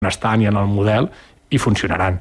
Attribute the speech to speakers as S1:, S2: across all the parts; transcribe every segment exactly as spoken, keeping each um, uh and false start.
S1: estan i en el model i funcionaran.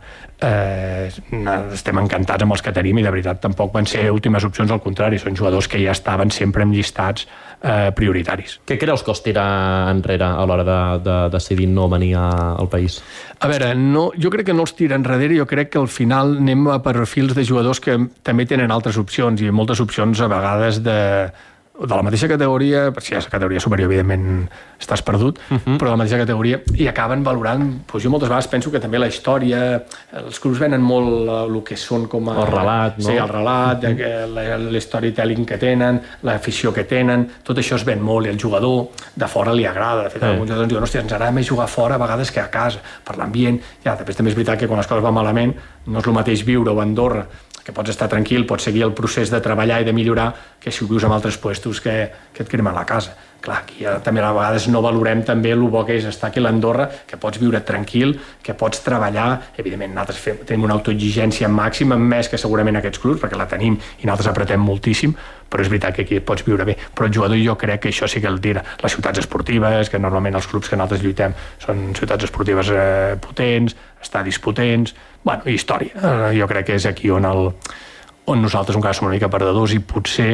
S1: Eh, estem encantats amb els que tenim i de veritat tampoc van ser últimes opcions, al contrari, són jugadors que ja estaven sempre en llistats eh, prioritaris.
S2: Què creus que els tira enrere a l'hora de, de decidir no venir al país?
S1: A veure, no, jo crec que no els tira enrere, jo crec que al final anem a perfils de jugadors que també tenen altres opcions i moltes opcions a vegades de de la mateixa categoria, si és la categoria superior evidentment estàs perdut, uh-huh. però de la mateixa categoria, i acaben valorant, doncs jo moltes vegades penso que també la història, els clubs venen molt el que són com a...
S2: El relat, no?
S1: Sí, el relat, uh-huh. l'storytelling que tenen, l'afició que tenen, tot això es ven molt i el jugador de fora li agrada. De fet, uh-huh. alguns jugadors diuen, hòstia, ens agrada més jugar fora a vegades que a casa, per l'ambient. Ja, després també és veritat que quan les coses van malament no és el mateix viure a Andorra, que pots estar tranquil, pots seguir el procés de treballar i de millorar, que si ho vius en altres puestos que, que et cremen la casa. Clar, aquí ja, també a vegades no valorem també el bo que és estar aquí a l'Andorra, que pots viure tranquil, que pots treballar, evidentment nosaltres fem, tenim una autoexigència màxima, més que segurament aquests clubs, perquè la tenim i nosaltres apretem moltíssim, però és veritat que aquí pots viure bé. Però el jugador jo crec que això sí que el tira. Les ciutats esportives, que normalment els clubs que nosaltres lluitem són ciutats esportives eh, potents, estadis potents, bueno, i història. Eh, jo crec que és aquí on, el, on nosaltres encara som una mica perdedors i potser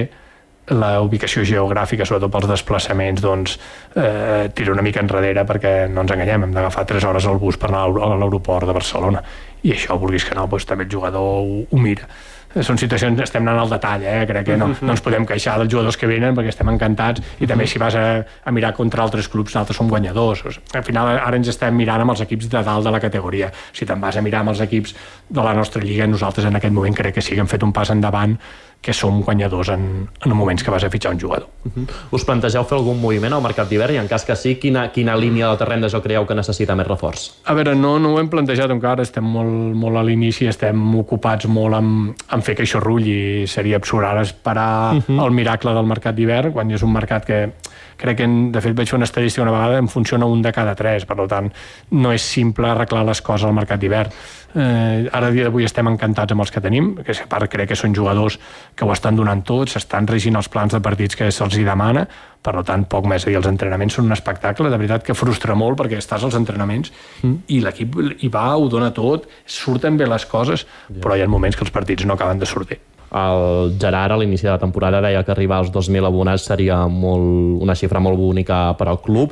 S1: la ubicació geogràfica, sobretot pels desplaçaments, doncs, eh, tira una mica enrere perquè no ens enganyem, hem d'agafar tres hores al bus per anar a l'aeroport de Barcelona i això, vulguis que no, doncs, també el jugador ho, ho mira. Són situacions, estem anant al detall, eh? Crec que no, no ens podem queixar dels jugadors que venen perquè estem encantats i també si vas a, a mirar contra altres clubs nosaltres som guanyadors. Al final ara ens estem mirant amb els equips de dalt de la categoria. Si te'n vas a mirar amb els equips de la nostra lliga, nosaltres en aquest moment crec que sí que hem fet un pas endavant, que som guanyadors en, en moments que vas a fitxar un jugador.
S2: Uh-huh. Us plantegeu fer algun moviment al mercat d'hivern i en cas que sí, quina, quina línia del terreny de joc creieu que necessita més reforç?
S1: A veure, no, no ho hem plantejat encara, estem molt, molt a l'inici, estem ocupats molt amb, amb fer que això rulli i seria absurd ara esperar uh-huh. el miracle del mercat d'hivern, quan és un mercat que crec que, de fet, vaig fer una estadística una vegada, em funciona un de cada tres, per tant, no és simple arreglar les coses al mercat d'hivern. Eh, ara, a dia d'avui, estem encantats amb els que tenim, que a part crec que són jugadors que ho estan donant tot, s'estan regint els plans de partits que se'ls hi demana, per tant, poc més a dir, els entrenaments són un espectacle, de veritat que frustra molt perquè estàs als entrenaments mm. i l'equip hi va, ho dona tot, surten bé les coses, yeah. però hi ha moments que els partits no acaben de sortir.
S2: El Gerard a l'inici de la temporada deia que arribar als dos mil abonats seria molt, una xifra molt bonica per al club,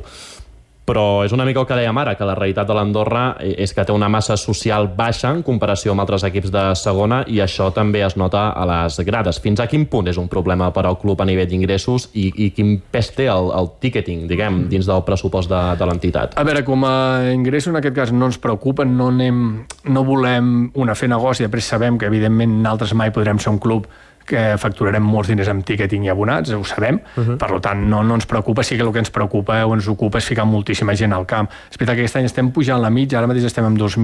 S2: però és una mica el que dèiem ara, que la realitat de l'Andorra és que té una massa social baixa en comparació amb altres equips de segona i això també es nota a les grades. Fins a quin punt és un problema per al club a nivell d'ingressos i, i quin pes té el, el ticketing, diguem, dins del pressupost de, de l'entitat?
S1: A veure, com a ingressos en aquest cas no ens preocupen, no, anem, no volem una fer negoci, després sabem que evidentment nosaltres mai podrem ser un club que facturarem molts diners amb ticketing i abonats, ho sabem, uh-huh. per tant no, no ens preocupa, sí que el que ens preocupa o ens ocupa és ficar moltíssima gent al camp. És veritat que aquest any estem pujant la mitja, ara mateix estem amb dos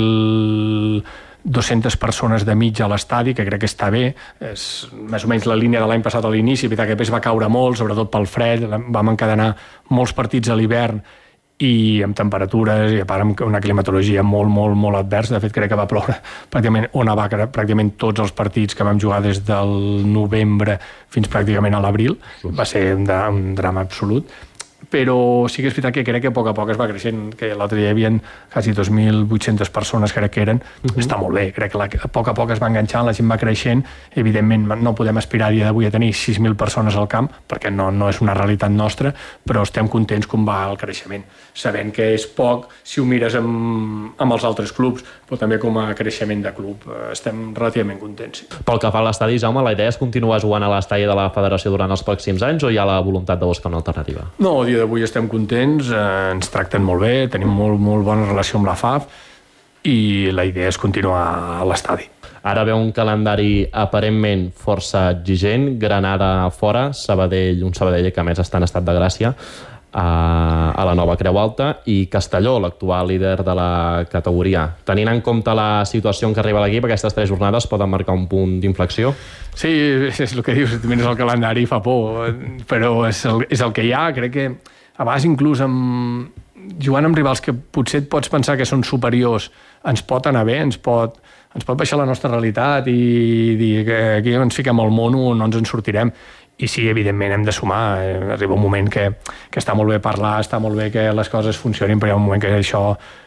S1: mil dues-centes persones de mitja a l'estadi, que crec que està bé, és més o menys la línia de l'any passat a l'inici, és veritat que després va caure molt, sobretot pel fred, vam encadenar molts partits a l'hivern i amb temperatures i a part amb una climatologia molt, molt, molt adversa. De fet, crec que va ploure pràcticament on va pràcticament tots els partits que vam jugar des del novembre fins pràcticament a l'abril. Va ser un, un drama absolut. Però sí que és veritat que crec que a poc a poc es va creixent, que l'altre dia hi havia quasi dos mil vuit-centes persones, crec que eren, uh-huh. està molt bé, crec que la, a poc a poc es va enganxant, la gent va creixent, evidentment no podem aspirar a dia d'avui a tenir sis mil persones al camp, perquè no, no és una realitat nostra, però estem contents com va el creixement, sabent que és poc si ho mires amb, amb els altres clubs, però també com a creixement de club, estem relativament contents. Sí.
S2: Pel que fa a l'estadi, Jaume, la idea és continuar jugant a l'estadi de la Federació durant els pròxims anys o hi ha la voluntat de buscar una alternativa?
S1: No, dia d'avui estem contents, eh, ens tracten molt bé, tenim molt, molt bona relació amb la F A F i la idea és continuar a l'estadi.
S2: Ara ve un calendari aparentment força exigent, Granada fora, Sabadell, un Sabadell que a més està en estat de gràcia, a, a la nova Creu Alta, i Castelló, l'actual líder de la categoria. Tenint en compte la situació en què arriba l'equip, aquestes tres jornades poden marcar un punt d'inflexió?
S1: Sí, és el que dius, mires el calendari fa por, però és el, és el que hi ha. Crec que a vegades inclús amb, jugant amb rivals que potser et pots pensar que són superiors, ens pot anar bé, ens pot, ens pot baixar la nostra realitat i dir que aquí ens fiquem al mono, no ens en sortirem. I sí, evidentment, hem de sumar. Arriba un moment que, que està molt bé parlar, està molt bé que les coses funcionin, però hi ha un moment que això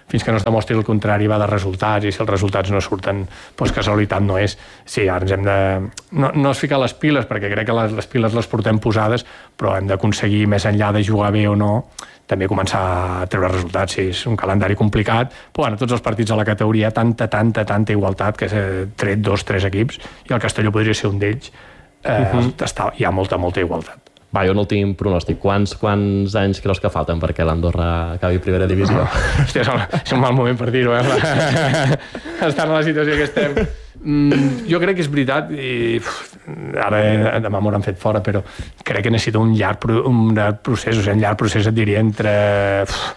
S1: fins que no es demostri el contrari va de resultats, i si els resultats no surten, doncs casualitat no és. Sí, ara ens hem de... No, no es ficar les piles, perquè crec que les, les piles les portem posades, però hem d'aconseguir, més enllà de jugar bé o no, també començar a treure resultats. Sí, és un calendari complicat, però bueno, tots els partits a la categoria, tanta, tanta, tanta igualtat, que s'ha tret dos, tres equips, i el Castelló podria ser un d'ells. Eh, uh-huh. està, hi ha molta, molta igualtat.
S2: Va, jo un últim pronòstic. Quants, quants anys creus que falten perquè l'Andorra acabi primera divisió?
S1: Hòstia, és, un, és un mal moment per dir-ho, eh? Estar en la situació que estem. Mm, jo crec que és veritat, i uf, ara demà m'ho han fet fora, però crec que necessita un llarg, un llarg procés, o sigui, un llarg procés et diria entre... Uf,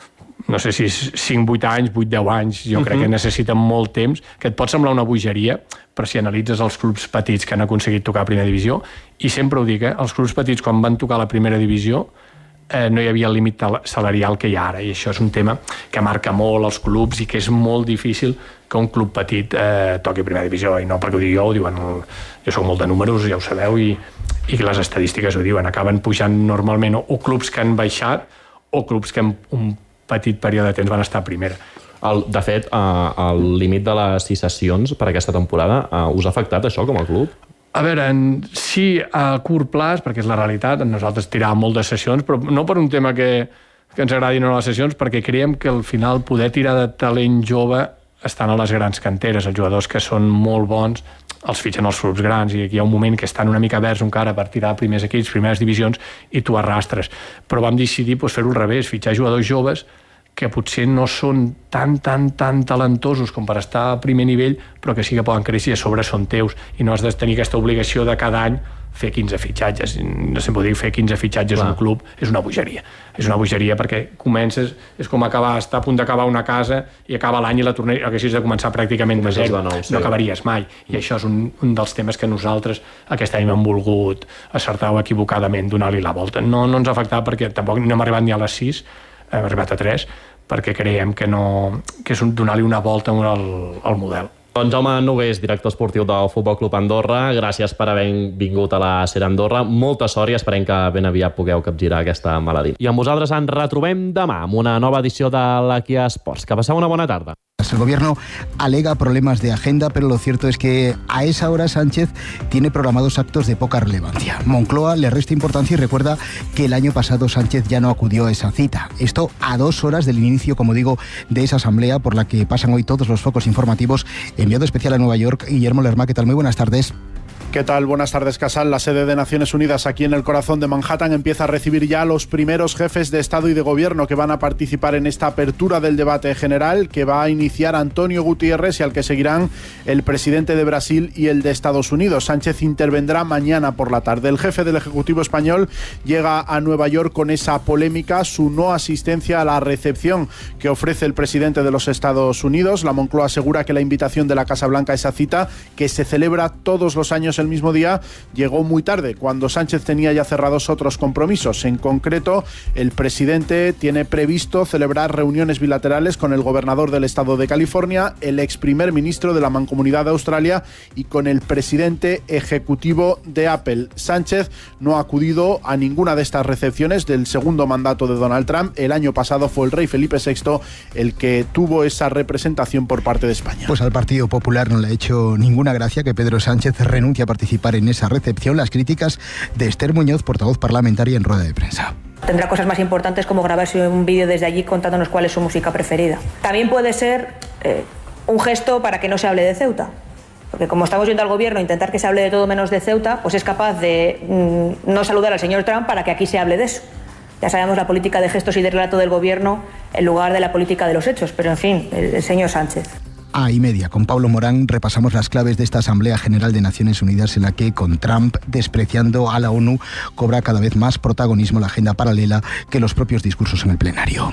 S1: no sé si cinc vuit anys, vuit deu anys, jo uh-huh. crec que necessita molt temps, que et pot semblar una bogeria, però si analitzes els clubs petits que han aconseguit tocar a primera divisió, i sempre ho dic, eh, els clubs petits quan van tocar a la primera divisió eh, no hi havia el límit salarial que hi ha ara, i això és un tema que marca molt els clubs i que és molt difícil que un club petit eh, toqui a primera divisió, i no perquè ho digui jo, ho diuen, jo soc molt de números, ja ho sabeu, i, i les estadístiques ho diuen, acaben pujant normalment o, o clubs que han baixat o clubs que en un petit període de temps van estar a primera.
S2: El, de fet, eh, el límit de les sis sessions per aquesta temporada, eh, us ha afectat això com a club?
S1: A veure, en, sí, a curt plaç, perquè és la realitat, nosaltres tiràvem molt de sessions, però no per un tema que, que ens agradin o no les sessions, perquè creiem que al final poder tirar de talent jove estan a les grans canteres, els jugadors que són molt bons els fitxen els clubs grans, i aquí hi ha un moment que estan una mica verds encara per tirar primers equips, primeres divisions, i tu arrastres. Però vam decidir doncs, fer-ho al revés, fitxar jugadors joves que potser no són tan, tan, tan talentosos com per estar a primer nivell, però que sí que poden créixer i a sobre són teus, i no has de tenir aquesta obligació de cada any fer quinze fitxatges. No sempre ho dic, fer quinze fitxatges en un club és una bogeria. És una bogeria perquè comences, és com acabar, estar a punt d'acabar una casa i acaba l'any i la torneria, haguessis de començar pràcticament de zero.
S2: Nou, sí.
S1: No acabaries mai. I això és un, un dels temes que nosaltres aquest any hem volgut acertar o equivocadament donar-li la volta. No, no ens ha afectat perquè tampoc no hem arribat ni a les sis, hem arribat a tres, perquè creiem que, no, que és donar-li una volta al, al model.
S2: Doncs Jaume Nogués, director esportiu del Futbol Club Andorra, gràcies per haver vingut a la Ser Andorra. Molta sort i esperem que ben aviat pugueu capgirar aquesta malaltia. I amb vosaltres ens retrobem demà amb una nova edició de l'Aquia Esports. Que passeu una bona tarda.
S3: El gobierno alega problemas de agenda, pero lo cierto es que a esa hora Sánchez tiene programados actos de poca relevancia. Moncloa le resta importancia y recuerda que el año pasado Sánchez ya no acudió a esa cita. Esto a dos horas del inicio, como digo, de esa asamblea por la que pasan hoy todos los focos informativos. Enviado especial a Nueva York, Guillermo Lerma, ¿qué tal? Muy buenas tardes.
S4: ¿Qué tal? Buenas tardes, Casal. La sede de Naciones Unidas aquí en el corazón de Manhattan empieza a recibir ya a los primeros jefes de Estado y de Gobierno que van a participar en esta apertura del debate general que va a iniciar Antonio Gutiérrez y al que seguirán el presidente de Brasil y el de Estados Unidos. Sánchez intervendrá mañana por la tarde. El jefe del Ejecutivo español llega a Nueva York con esa polémica, su no asistencia a la recepción que ofrece el presidente de los Estados Unidos. La Moncloa asegura que la invitación de la Casa Blanca a esa cita, que se celebra todos los años el mismo día, llegó muy tarde, cuando Sánchez tenía ya cerrados otros compromisos. En concreto, el presidente tiene previsto celebrar reuniones bilaterales con el gobernador del estado de California, el ex primer ministro de la Mancomunidad de Australia y con el presidente ejecutivo de Apple. Sánchez no ha acudido a ninguna de estas recepciones del segundo mandato de Donald Trump. El año pasado fue el rey Felipe sexto el que tuvo esa representación por parte de España.
S3: Pues al Partido Popular no le ha hecho ninguna gracia que Pedro Sánchez renuncie a participar en esa recepción. Las críticas de Esther Muñoz, portavoz parlamentaria en rueda de prensa.
S5: Tendrá cosas más importantes como grabarse un vídeo desde allí contándonos cuál es su música preferida. También puede ser eh, un gesto para que no se hable de Ceuta. Porque como estamos yendo al gobierno a intentar que se hable de todo menos de Ceuta, pues es capaz de mmm, no saludar al señor Trump para que aquí se hable de eso. Ya sabemos la política de gestos y de relato del gobierno en lugar de la política de los hechos. Pero en fin, el, el señor Sánchez.
S3: A y media, con Pablo Morán, repasamos las claves de esta Asamblea General de Naciones Unidas en la que, con Trump despreciando a la ONU, cobra cada vez más protagonismo la agenda paralela que los propios discursos en el plenario.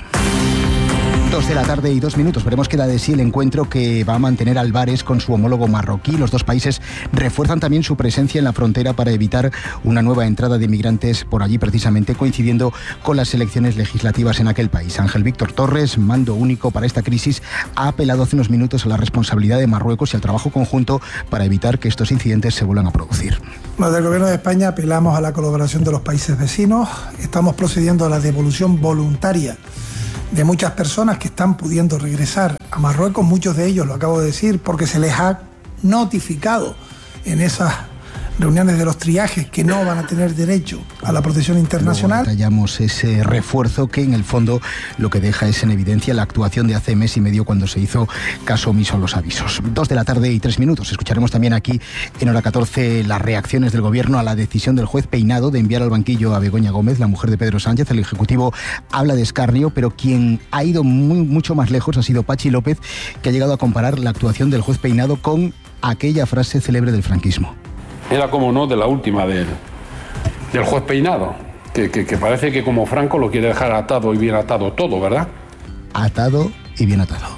S3: Dos de la tarde y dos minutos. Veremos qué da de sí el encuentro que va a mantener Álvarez con su homólogo marroquí. Los dos países refuerzan también su presencia en la frontera para evitar una nueva entrada de migrantes por allí, precisamente coincidiendo con las elecciones legislativas en aquel país. Ángel Víctor Torres, mando único para esta crisis, ha apelado hace unos minutos a la responsabilidad de Marruecos y al trabajo conjunto para evitar que estos incidentes se vuelvan a producir.
S6: Desde el Gobierno de España apelamos a la colaboración de los países vecinos. Estamos procediendo a la devolución voluntaria de muchas personas que están pudiendo regresar a Marruecos, muchos de ellos, lo acabo de decir, porque se les ha notificado en esas reuniones de los triajes que no van a tener derecho a la protección internacional.
S3: Detallamos ese refuerzo que en el fondo lo que deja es en evidencia la actuación de hace mes y medio cuando se hizo caso omiso a los avisos. Dos de la tarde y tres minutos. Escucharemos también aquí en hora catorce las reacciones del gobierno a la decisión del juez Peinado de enviar al banquillo a Begoña Gómez, la mujer de Pedro Sánchez. El Ejecutivo habla de escarnio, pero quien ha ido muy, mucho más lejos ha sido Pachi López, que ha llegado a comparar la actuación del juez Peinado con aquella frase célebre del franquismo.
S7: Era, como no, de la última del, del juez Peinado, que, que, que parece que como Franco lo quiere dejar atado y bien atado todo, ¿verdad?
S3: Atado y bien atado.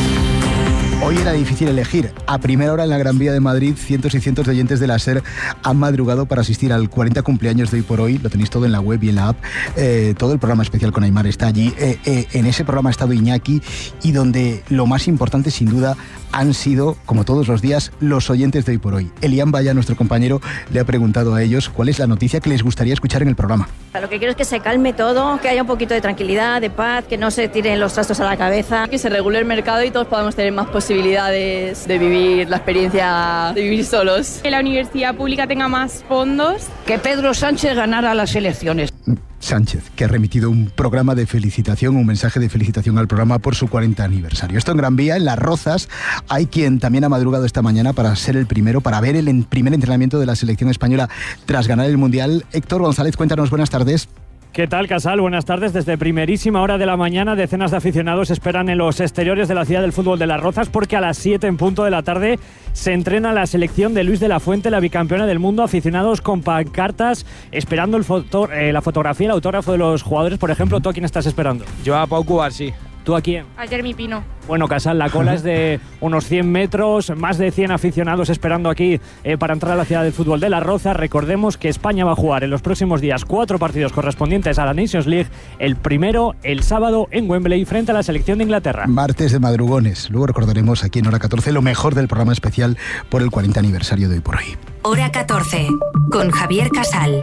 S3: Hoy era difícil elegir. A primera hora en la Gran Vía de Madrid, cientos y cientos de oyentes de la SER han madrugado para asistir al cuarenta cumpleaños de Hoy por Hoy. Lo tenéis todo en la web y en la app. Eh, todo el programa especial con Aimar está allí. Eh, eh, en ese programa ha estado Iñaki, y donde lo más importante, sin duda, han sido, como todos los días, los oyentes de Hoy por Hoy. Elian Vaya, nuestro compañero, le ha preguntado a ellos cuál es la noticia que les gustaría escuchar en el programa.
S8: Lo que quiero es que se calme todo, que haya un poquito de tranquilidad, de paz, que no se tiren los trastos a la cabeza.
S9: Que se regule el mercado y todos podamos tener más posibilidades de vivir la experiencia de vivir solos.
S10: Que la universidad pública tenga más fondos.
S11: Que Pedro Sánchez ganara las elecciones.
S3: Sánchez, que ha remitido un programa de felicitación, un mensaje de felicitación al programa por su cuarenta aniversario. Esto en Gran Vía, en Las Rozas, hay quien también ha madrugado esta mañana para ser el primero, para ver el primer entrenamiento de la selección española tras ganar el Mundial. Héctor González, cuéntanos, buenas tardes.
S12: ¿Qué tal, Casal? Buenas tardes. Desde primerísima hora de la mañana, decenas de aficionados esperan en los exteriores de la ciudad del fútbol de Las Rozas, porque a las siete en punto de la tarde se entrena la selección de Luis de la Fuente, la bicampeona del mundo. Aficionados con pancartas esperando el foto, eh, la fotografía, el autógrafo de los jugadores. Por ejemplo, ¿tú a quién estás esperando?
S13: Yo a Pau Cubarsí.
S12: ¿Tú a quién?
S10: A Jeremy Pino.
S12: Bueno, Casal, la cola es de unos cien metros, más de cien aficionados esperando aquí eh, para entrar a la ciudad del fútbol de Las Rozas. Recordemos que España va a jugar en los próximos días cuatro partidos correspondientes a la Nations League. El primero, el sábado, en Wembley, frente a la selección de Inglaterra.
S3: Martes de madrugones. Luego recordaremos aquí en hora catorce lo mejor del programa especial por el cuarenta aniversario de Hoy por Hoy.
S14: Hora catorce, con Javier Casal.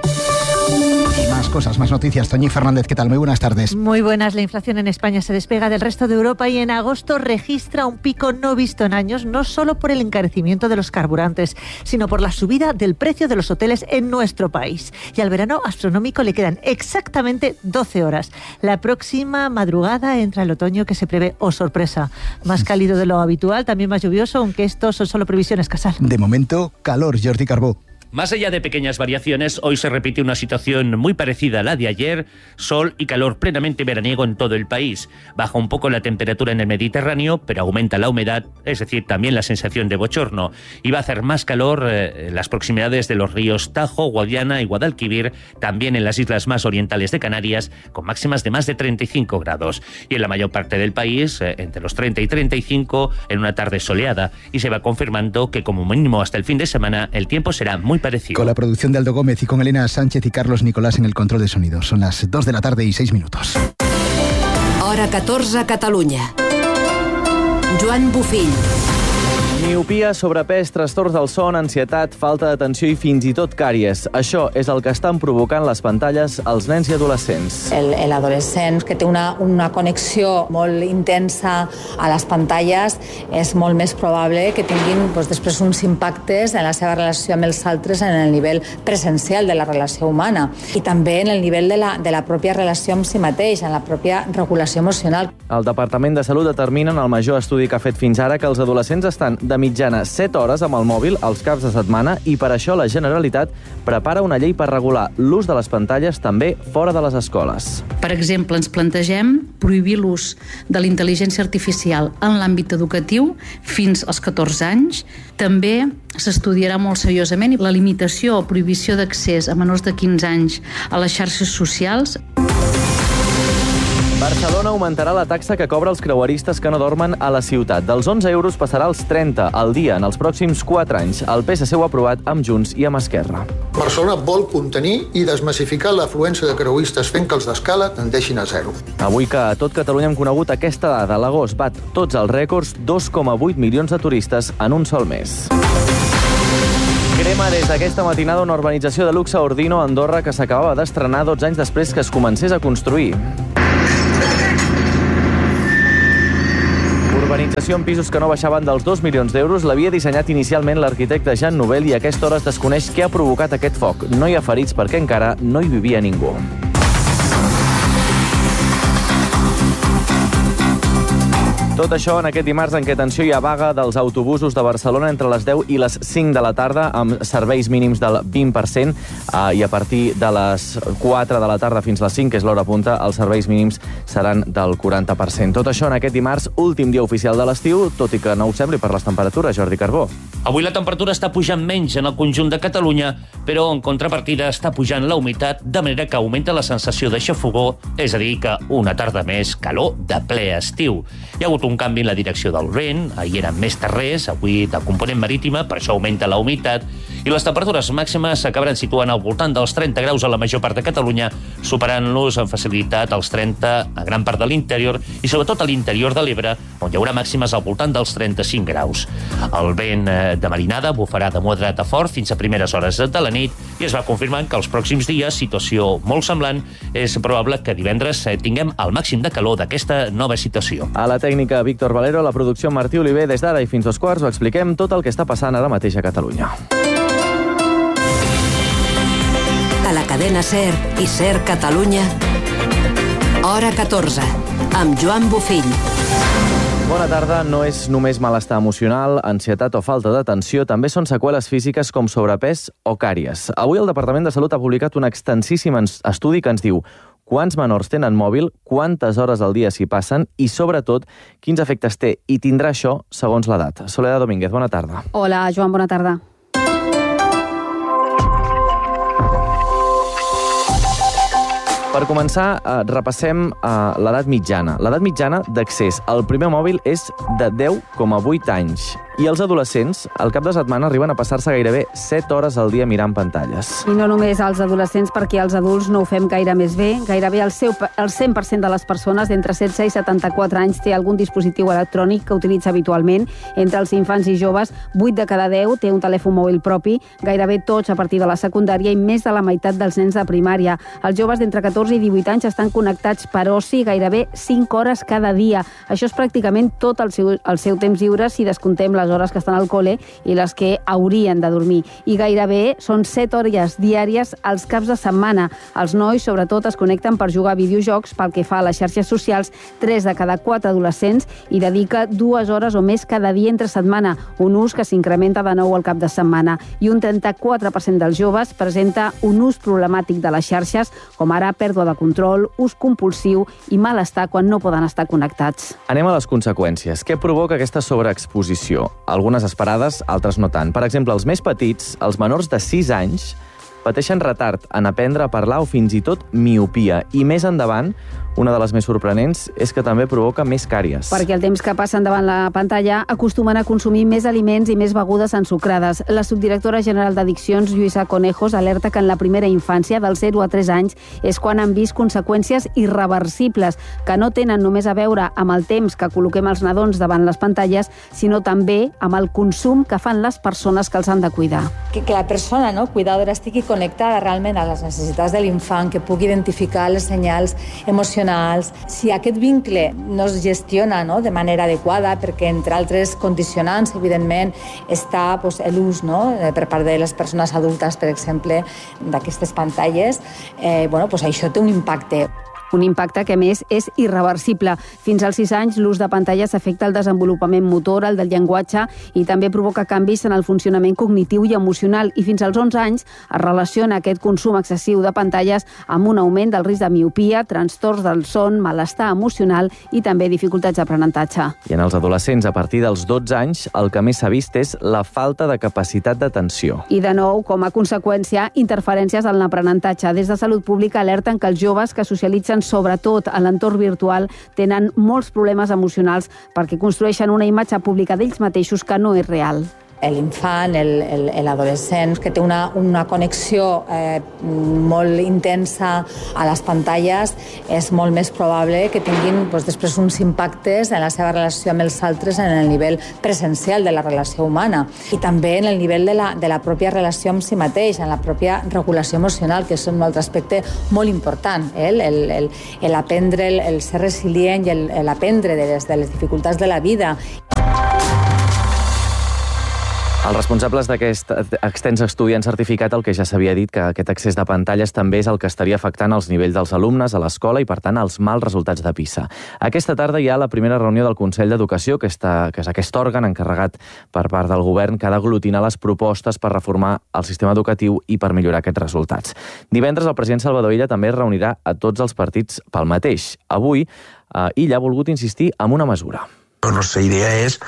S3: Y más cosas, más noticias. Toñi Fernández, ¿qué tal? Muy buenas tardes.
S15: Muy buenas. La inflación en España se despega del resto de Europa y en agosto registra un pico no visto en años, no solo por el encarecimiento de los carburantes, sino por la subida del precio de los hoteles en nuestro país. Y al verano astronómico le quedan exactamente doce horas. La próxima madrugada entra el otoño que se prevé, oh sorpresa, más cálido de lo habitual, también más lluvioso, aunque estos son solo previsiones, Casal.
S3: De momento, calor. Jordi Carbó.
S16: Más allá de pequeñas variaciones, hoy se repite una situación muy parecida a la de ayer, sol y calor plenamente veraniego en todo el país. Baja un poco la temperatura en el Mediterráneo, pero aumenta la humedad, es decir, también la sensación de bochorno. Y va a hacer más calor eh, en las proximidades de los ríos Tajo, Guadiana y Guadalquivir, también en las islas más orientales de Canarias, con máximas de más de treinta y cinco grados. Y en la mayor parte del país, eh, entre los treinta y treinta y cinco, en una tarde soleada. Y se va confirmando que como mínimo hasta el fin de semana, el tiempo será muy parecido.
S3: Con la producción de Aldo Gómez y con Elena Sánchez y Carlos Nicolás en el control de sonido. Son las dos de la tarde y seis minutos.
S14: Hora catorze, Catalunya. Joan Bufill.
S2: Miopia, sobrepès, trastorns del son, ansietat, falta d'atenció i fins i tot càries. Això és el que estan provocant les pantalles als nens i adolescents.
S17: El, el adolescent que té una, una connexió molt intensa a les pantalles és molt més probable que tinguin doncs, després uns impactes en la seva relació amb els altres en el nivell presencial de la relació humana i també en el nivell de la, de la pròpia relació amb si mateix, en la pròpia regulació emocional.
S2: El Departament de Salut determina en el major estudi que ha fet fins ara que els adolescents estan de mitjana set hores amb el mòbil els caps de setmana i per això la Generalitat prepara una llei per regular l'ús de les pantalles també fora de les escoles.
S18: Per exemple, ens plantegem prohibir l'ús de la intel·ligència artificial en l'àmbit educatiu fins als catorze anys. També s'estudiarà molt seriosament la limitació o prohibició d'accés a menors de quinze anys a les xarxes socials.
S2: Barcelona augmentarà la taxa que cobra els creueristes que no dormen a la ciutat. Dels onze euros passarà als trenta al dia en els pròxims quatre anys. El P S C ho ha aprovat amb Junts i amb Esquerra.
S19: Barcelona vol contenir i desmassificar l'afluència de creueristes fent que els d'escala tendeixin a zero.
S2: Avui que a tot Catalunya hem conegut aquesta dada, l'agost bat tots els rècords, dos coma vuit milions de turistes en un sol mes. Crema des d'aquesta matinada una urbanització de luxe a Ordino, Andorra, que s'acabava d'estrenar dotze anys després que es comencés a construir.
S13: d'urbanització en pisos que no baixaven dels dos milions d'euros l'havia dissenyat inicialment l'arquitecte Jean Nouvel i a aquesta hora es desconeix què ha provocat aquest foc. No hi ha ferits perquè encara no hi vivia ningú. Tot això en aquest dimarts en què, atenció, hi ha vaga dels autobusos de Barcelona entre les deu i les cinc de la tarda amb serveis mínims del vint per cent eh, i a partir de les quatre de la tarda fins les cinc, que és l'hora punta, els serveis mínims seran del quaranta per cent. Tot això en aquest dimarts, últim dia oficial de l'estiu, tot i que no ho sembli per les temperatures, Jordi Carbó.
S16: Avui la temperatura està pujant menys en el conjunt de Catalunya, però en contrapartida està pujant la humitat, de manera que augmenta la sensació de xafogor, és a dir, que una tarda més calor de ple estiu. Hi ha hagut un canvi en la direcció del vent, ahir eren més terrers, avui de component marítima, per això augmenta la humitat, i les temperatures màximes s'acabaran situant al voltant dels trenta graus a la major part de Catalunya, superant-los amb facilitat als trenta a gran part de l'interior i sobretot a l'interior de l'Ebre, on hi haurà màximes al voltant dels trenta-cinc graus. El vent de marinada bufarà de moderat a fort fins a primeres hores de la nit i es va confirmant que els pròxims dies, situació molt semblant, és probable que divendres tinguem el màxim de calor d'aquesta nova situació.
S13: A la tècnica Víctor Valero, la producció Martí Oliver, des d'ara i fins dos quarts ho expliquem tot el que està passant ara mateix a Catalunya.
S14: A la cadena SER i SER Catalunya, hora catorze, amb Joan Bufill.
S13: Bona tarda. No és només malestar emocional, ansietat o falta d'atenció, també són seqüeles físiques com sobrepès o càries. Avui el Departament de Salut ha publicat un extensíssim estudi que ens diu quants menors tenen mòbil, quantes hores al dia s'hi passen i, sobretot, quins efectes té i tindrà això segons l'edat. Soledad Domínguez, bona tarda.
S20: Hola, Joan, bona tarda.
S13: Per començar, eh, repassem eh, l'edat mitjana. L'edat mitjana d'accés al primer mòbil és de deu coma vuit anys. I els adolescents, al cap de setmana, arriben a passar-se gairebé set hores al dia mirant pantalles.
S20: I no només els adolescents, perquè els adults no ho fem gaire més bé. Gairebé el, seu, el cent per cent de les persones d'entre setze i setanta-quatre anys té algun dispositiu electrònic que utilitza habitualment. Entre els infants i joves, vuit de cada deu té un telèfon mòbil propi, gairebé tots a partir de la secundària i més de la meitat dels nens de primària. Els joves d'entre catorze i divuit anys estan connectats per oci gairebé cinc hores cada dia. Això és pràcticament tot el seu, el seu temps lliure si descontem les hores que estan al col·le i les que haurien de dormir. I gairebé són set hores diàries als caps de setmana. Els nois, sobretot, es connecten per jugar a videojocs. Pel que fa a les xarxes socials, tres de cada quatre adolescents hi dedica dues hores o més cada dia entre setmana, un ús que s'incrementa de nou al cap de setmana. I un trenta-quatre per cent dels joves presenta un ús problemàtic de les xarxes, com ara pèrdua de control, ús compulsiu i malestar quan no poden estar connectats.
S13: Anem a les conseqüències. Què provoca aquesta sobreexposició? Algunes esperades, altres no tant. Per exemple, els més petits, els menors de sis anys, pateixen retard en aprendre a parlar o fins i tot miopia. I més endavant, una de les més sorprenents és que també provoca més càries.
S20: Perquè el temps que passen davant la pantalla acostumen a consumir més aliments i més begudes ensucrades. La subdirectora general d'Addiccions, Lluïsa Conejos, alerta que en la primera infància, dels zero a tres anys, és quan han vist conseqüències irreversibles, que no tenen només a veure amb el temps que col·loquem els nadons davant les pantalles, sinó també amb el consum que fan les persones que els han de cuidar.
S17: Que, que la persona, no, cuidadora, estigui connectada realment a les necessitats de l'infant, que pugui identificar les senyals emocionals. Si aquest vincle no es gestiona, no, de manera adequada, perquè entre altres condicionants, evidentment, està pues, l'ús, no, per part de les persones adultes, per exemple, d'aquestes pantalles, eh, bueno, pues això té un impacte.
S20: Un impacte que, a més, és irreversible. Fins als sis anys, l'ús de pantalles afecta el desenvolupament motor, el del llenguatge, i també provoca canvis en el funcionament cognitiu i emocional. I fins als onze anys es relaciona aquest consum excessiu de pantalles amb un augment del risc de miopia, trastorns del son, malestar emocional i també dificultats d'aprenentatge.
S13: I en els adolescents, a partir dels dotze anys, el que més s'ha vist és la falta de capacitat d'atenció.
S20: I, de nou, com a conseqüència, interferències en l'aprenentatge. Des de Salut Pública alerten que els joves que socialitzen sobretot a l'entorn virtual, tenen molts problemes emocionals perquè construeixen una imatge pública d'ells mateixos que no és real.
S17: l'infant, l'adolescent, que té una, una connexió eh, molt intensa a les pantalles, és molt més probable que tinguin doncs, després uns impactes en la seva relació amb els altres en el nivell presencial de la relació humana i també en el nivell de la, de la pròpia relació amb si mateix, en la pròpia regulació emocional, que és un altre aspecte molt important, eh? el, el, el aprendre, el, el ser resilient i el, el aprendre de les, de les dificultats de la vida.
S13: Els responsables d'aquest extens estudi han certificat el que ja s'havia dit, que aquest accés de pantalles també és el que estaria afectant els nivells dels alumnes a l'escola i, per tant, els mals resultats de PISA. Aquesta tarda hi ha la primera reunió del Consell d'Educació, que, està, que és aquest òrgan encarregat per part del govern que ha d'aglutinar les propostes per reformar el sistema educatiu i per millorar aquests resultats. Divendres el president Salvador Illa també es reunirà a tots els partits pel mateix. Avui, eh, Illa ha volgut insistir en una mesura.
S21: La nostra idea és,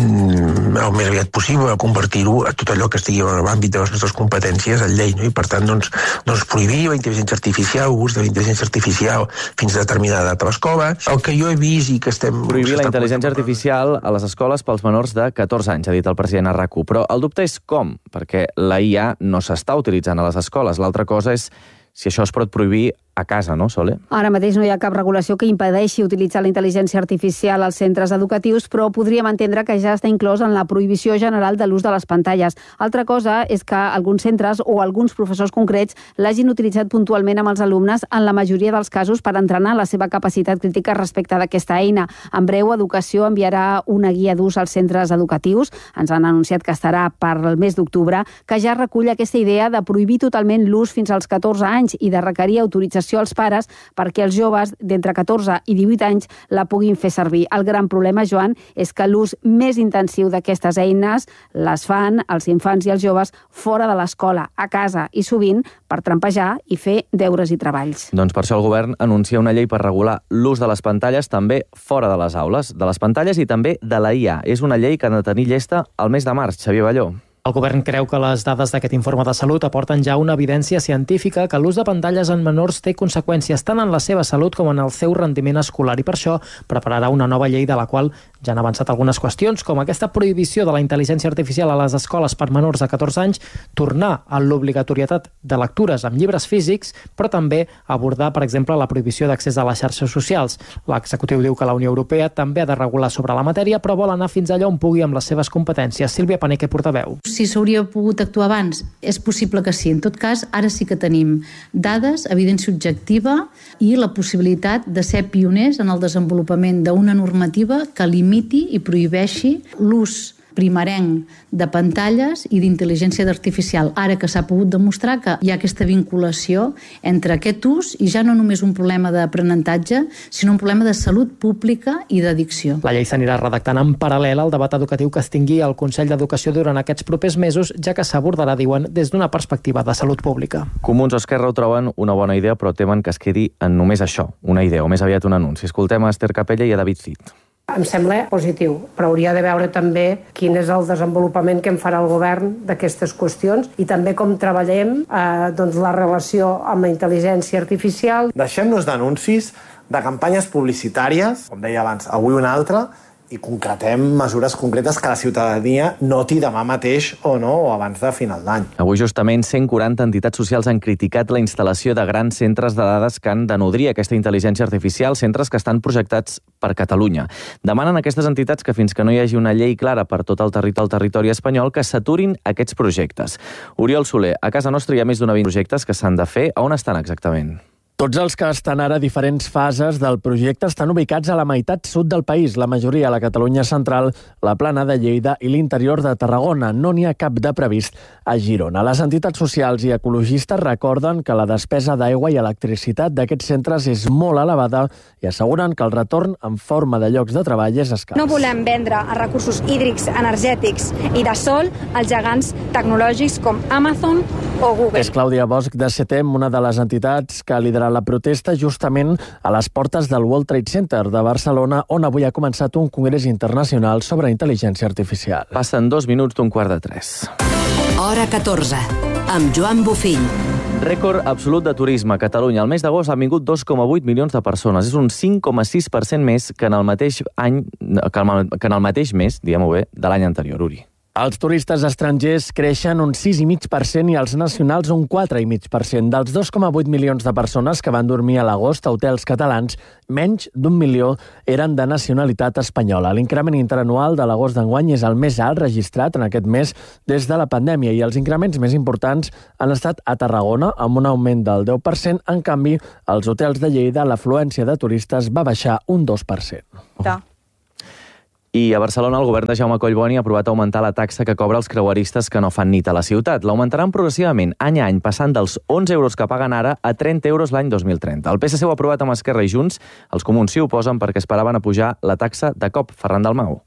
S21: mm, el més aviat possible, convertir-ho a tot allò que estigui en l'àmbit de les nostres competències en llei, no? I per tant, doncs, doncs prohibir la intel·ligència artificial, l'ús de la intel·ligència artificial fins a determinada data a l'escola. El que jo he vist i que estem...
S13: Prohibir la intel·ligència artificial a les escoles pels menors de catorze anys, ha dit el president a RAC u. Però el dubte és com, perquè la I A no s'està utilitzant a les escoles. L'altra cosa és si això es pot prohibir a casa, no, Sole?
S20: Ara mateix no hi ha cap regulació que impedeixi utilitzar la intel·ligència artificial als centres educatius, però podríem entendre que ja està inclòs en la prohibició general de l'ús de les pantalles. Altra cosa és que alguns centres o alguns professors concrets l'hagin utilitzat puntualment amb els alumnes en la majoria dels casos per entrenar la seva capacitat crítica respecte d'aquesta eina. En breu, Educació enviarà una guia d'ús als centres educatius. Ens han anunciat que estarà per el mes d'octubre, que ja recull aquesta idea de prohibir totalment l'ús fins als catorze anys i de requerir autorització als pares perquè els joves d'entre catorze i divuit anys la puguin fer servir. El gran problema, Joan, és que l'ús més intensiu d'aquestes eines les fan els infants i els joves fora de l'escola, a casa, i sovint per trampejar i fer deures i treballs.
S13: Doncs per això el govern anuncia una llei per regular l'ús de les pantalles també fora de les aules, de les pantalles i també de la I A. És una llei que ha de tenir llesta al mes de març. Xavier Balló.
S22: El govern creu que les dades d'aquest informe de salut aporten ja una evidència científica que l'ús de pantalles en menors té conseqüències tant en la seva salut com en el seu rendiment escolar i per això prepararà una nova llei de la qual ja han avançat algunes qüestions, com aquesta prohibició de la intel·ligència artificial a les escoles per menors de catorze anys, tornar a l'obligatorietat de lectures amb llibres físics, però també abordar, per exemple, la prohibició d'accés a les xarxes socials. L'executiu diu que la Unió Europea també ha de regular sobre la matèria, però vol anar fins allà on pugui amb les seves competències. Sílvia Paneque, portaveu.
S18: Si s'hauria pogut actuar abans, és possible que sí. En tot cas, ara sí que tenim dades, evidència objectiva i la possibilitat de ser pioners en el desenvolupament d'una normativa que limiti i prohibeixi l'ús primerenc de pantalles i d'intel·ligència artificial. Ara que s'ha pogut demostrar que hi ha aquesta vinculació entre aquest ús i ja no només un problema d'aprenentatge, sinó un problema de salut pública i d'addicció.
S22: La llei s'anirà redactant en paral·lel al debat educatiu que es tingui al Consell d'Educació durant aquests propers mesos, ja que s'abordarà, diuen, des d'una perspectiva de salut pública.
S13: Comuns o Esquerra ho troben una bona idea, però temen que es quedi en només això, una idea, o més aviat un anunci. Escoltem a Esther Capella i a David Cid.
S23: Em sembla positiu, però hauria de veure també quin és el desenvolupament que en farà el govern d'aquestes qüestions i també com treballem eh, doncs la relació amb la intel·ligència artificial.
S24: Deixem-nos d'anuncis, de campanyes publicitàries, com deia abans, avui una altra, i concretem mesures concretes que la ciutadania noti demà mateix o no, o abans de final d'any.
S13: Avui justament cent quaranta entitats socials han criticat la instal·lació de grans centres de dades que han de nodrir aquesta intel·ligència artificial, centres que estan projectats per Catalunya. Demanen a aquestes entitats que fins que no hi hagi una llei clara per tot el territori, el territori espanyol, que s'aturin aquests projectes. Oriol Soler, a casa nostra hi ha més d'una vint projectes que s'han de fer. A on estan exactament?
S25: Tots els que estan ara a diferents fases del projecte estan ubicats a la meitat sud del país, la majoria a la Catalunya central, la plana de Lleida i l'interior de Tarragona. No n'hi ha cap de previst a Girona. Les entitats socials i ecologistes recorden que la despesa d'aigua i electricitat d'aquests centres és molt elevada i asseguren que el retorn en forma de llocs de treball és escàs.
S26: No volem vendre a recursos hídrics, energètics i de sol als gegants tecnològics com Amazon o Google.
S25: És Clàudia Bosch de CETEM, una de les entitats que lidera la protesta justament a les portes del World Trade Center de Barcelona, on avui ha començat un congrés internacional sobre intel·ligència artificial.
S13: Passen dos minuts d'un quart de tres.
S14: Hora catorze, amb Joan Bufill.
S13: Rècord absolut de turisme a Catalunya. Al mes d'agost han vingut dos coma vuit milions de persones. És un cinc coma sis per cent més que en el mateix any, que en el mateix mes, diguem-ho bé, de l'any anterior, Uri.
S25: Els turistes estrangers creixen un sis coma cinc per cent i els nacionals un quatre coma cinc per cent. Dels dos coma vuit milions de persones que van dormir a l'agost a hotels catalans, menys d'un milió eren de nacionalitat espanyola. L'increment interanual de l'agost d'enguany és el més alt registrat en aquest mes des de la pandèmia i els increments més importants han estat a Tarragona, amb un augment del deu per cent. En canvi, als hotels de Lleida l'afluència de turistes va baixar un dos per cent.
S13: Oh. I a Barcelona el govern de Jaume Collboni ha aprovat augmentar la taxa que cobra els creueristes que no fan nit a la ciutat. L'augmentaran progressivament any a any, passant dels onze euros que paguen ara a trenta euros l'any dos mil trenta. El P S C ho ha aprovat amb Esquerra i Junts. Els comuns s'hi oposen perquè esperaven a pujar la taxa de cop. Ferran Dalmau.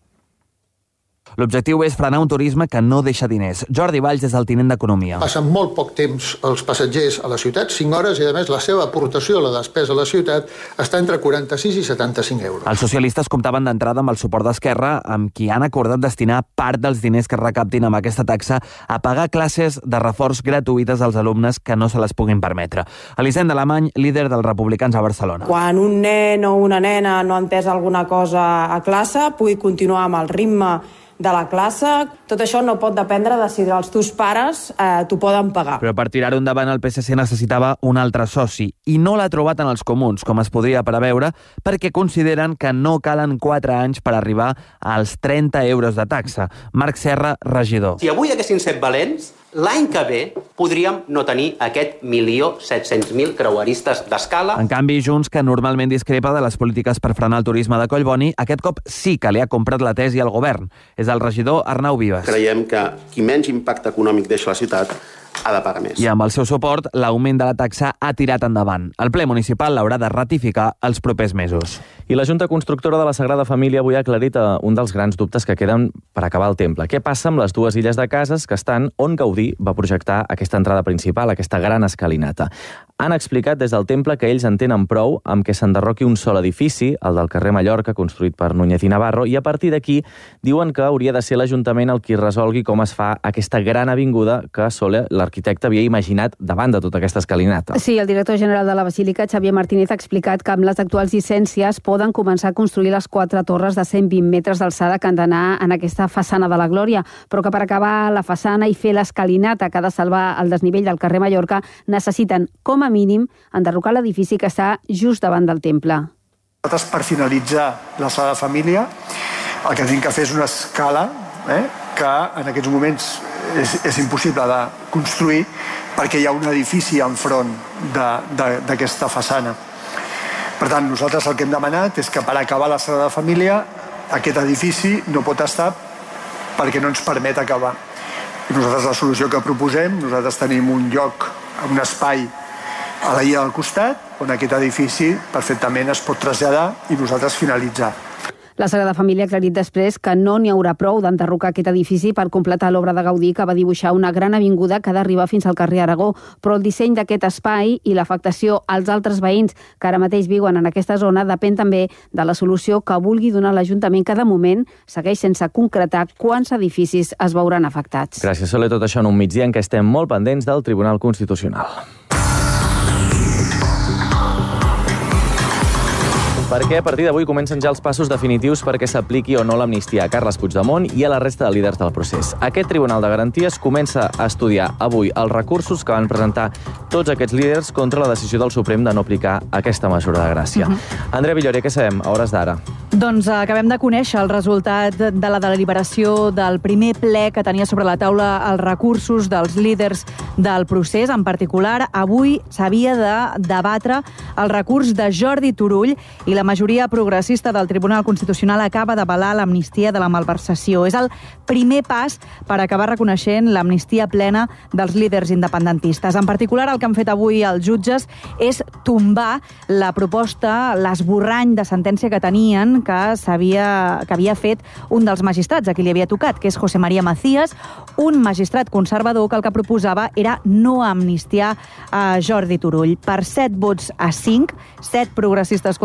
S1: L'objectiu és frenar un turisme que no deixa diners. Jordi Valls és el tinent d'Economia.
S19: Passen molt poc temps els passatgers a la ciutat, cinc hores, i a més la seva aportació a la despesa a la ciutat està entre quaranta-sis i setanta-cinc euros.
S1: Els socialistes comptaven d'entrada amb el suport d'Esquerra, amb qui han acordat destinar part dels diners que recaptin amb aquesta taxa a pagar classes de reforç gratuïtes als alumnes que no se les puguin permetre. Elisenda Alemany, líder dels republicans a Barcelona.
S4: Quan un nen o una nena no ha entès alguna cosa a classe, pugui continuar amb el ritme de la classe. Tot això no pot dependre de si els teus pares eh, t'ho poden pagar.
S1: Però per tirar-ho endavant el P S C necessitava un altre soci i no l'ha trobat en els comuns, com es podria preveure, perquè consideren que no calen quatre anys per arribar als trenta euros de taxa. Marc Serra, regidor.
S5: Si avui haguessin set valents, l'any que ve podríem no tenir aquest milió set-cents mil creueristes d'escala.
S1: En canvi, Junts, que normalment discrepa de les polítiques per frenar el turisme de Collboni, aquest cop sí que li ha comprat la tesi al govern. És el regidor Arnau Vives.
S5: Creiem que qui menys impacte econòmic deixa la ciutat ha de pagar més.
S1: I amb el seu suport, l'augment de la taxa ha tirat endavant. El ple municipal l'haurà de ratificar els propers mesos.
S13: I la Junta Constructora de la Sagrada Família avui ha aclarit un dels grans dubtes que queden per acabar el temple. Què passa amb les dues illes de cases que estan on Gaudí va projectar aquesta entrada principal, aquesta gran escalinata? Han explicat des del temple que ells en tenen prou amb que s'enderroqui un sol edifici, el del carrer Mallorca, construït per Núñez i Navarro, i a partir d'aquí diuen que hauria de ser l'Ajuntament el qui resolgui com es fa aquesta gran avinguda que Soler, l'arquitecte, havia imaginat davant de tota aquesta escalinata.
S20: Sí, el director general de la Basílica, Xavier Martínez, ha explicat que amb les actuals llicències poden començar a construir les quatre torres de cent vint metres d'alçada que han d'anar en aquesta façana de la Glòria, però que per acabar la façana i fer l'escalinata que ha de salvar el desnivell del carrer Mallorca necessiten, com a mínim, enderrocar l'edifici que està just davant del temple.
S6: Nosaltres, per finalitzar la Sagrada Família, el que tenim que fer és una escala eh, que en aquests moments és, és impossible de construir perquè hi ha un edifici enfront d'aquesta façana. Per tant, nosaltres el que hem demanat és que per acabar la Sagrada Família aquest edifici no pot estar perquè no ens permet acabar. I nosaltres la solució que proposem, nosaltres tenim un lloc, un espai a la illa del costat, on aquest edifici perfectament es pot traslladar i nosaltres finalitzar.
S20: La Sagrada Família ha aclarit després que no n'hi haurà prou d'enderrocar aquest edifici per completar l'obra de Gaudí, que va dibuixar una gran avinguda que ha d'arribar fins al carrer Aragó, però el disseny d'aquest espai i l'afectació als altres veïns que ara mateix viuen en aquesta zona depèn també de la solució que vulgui donar l'Ajuntament, que de moment segueix sense concretar quants edificis es veuran afectats.
S13: Gràcies, Soler. Tot això en un migdia en què estem molt pendents del Tribunal Constitucional. Perquè a partir d'avui comencen ja els passos definitius perquè s'apliqui o no l'amnistia a Carles Puigdemont i a la resta de líders del procés. Aquest Tribunal de Garanties comença a estudiar avui els recursos que van presentar tots aquests líders contra la decisió del Suprem de no aplicar aquesta mesura de gràcia. Uh-huh. Andrea Villòria, què sabem a hores d'ara?
S7: Doncs acabem de conèixer el resultat de la deliberació del primer ple que tenia sobre la taula els recursos dels líders del procés. En particular, avui s'havia de debatre el recurs de Jordi Turull i la majoria progressista del Tribunal Constitucional acaba d'avalar l'amnistia de la malversació. És el primer pas per acabar reconeixent l'amnistia plena dels líders independentistes. En particular, el que han fet avui els jutges és tombar la proposta, l'esborrany de sentència que tenien que s'havia que havia fet un dels magistrats a qui li havia tocat, que és José María Macías, un magistrat conservador que el que proposava era no amnistiar a Jordi Turull. Per set vots a cinc, set progressistes contra cinc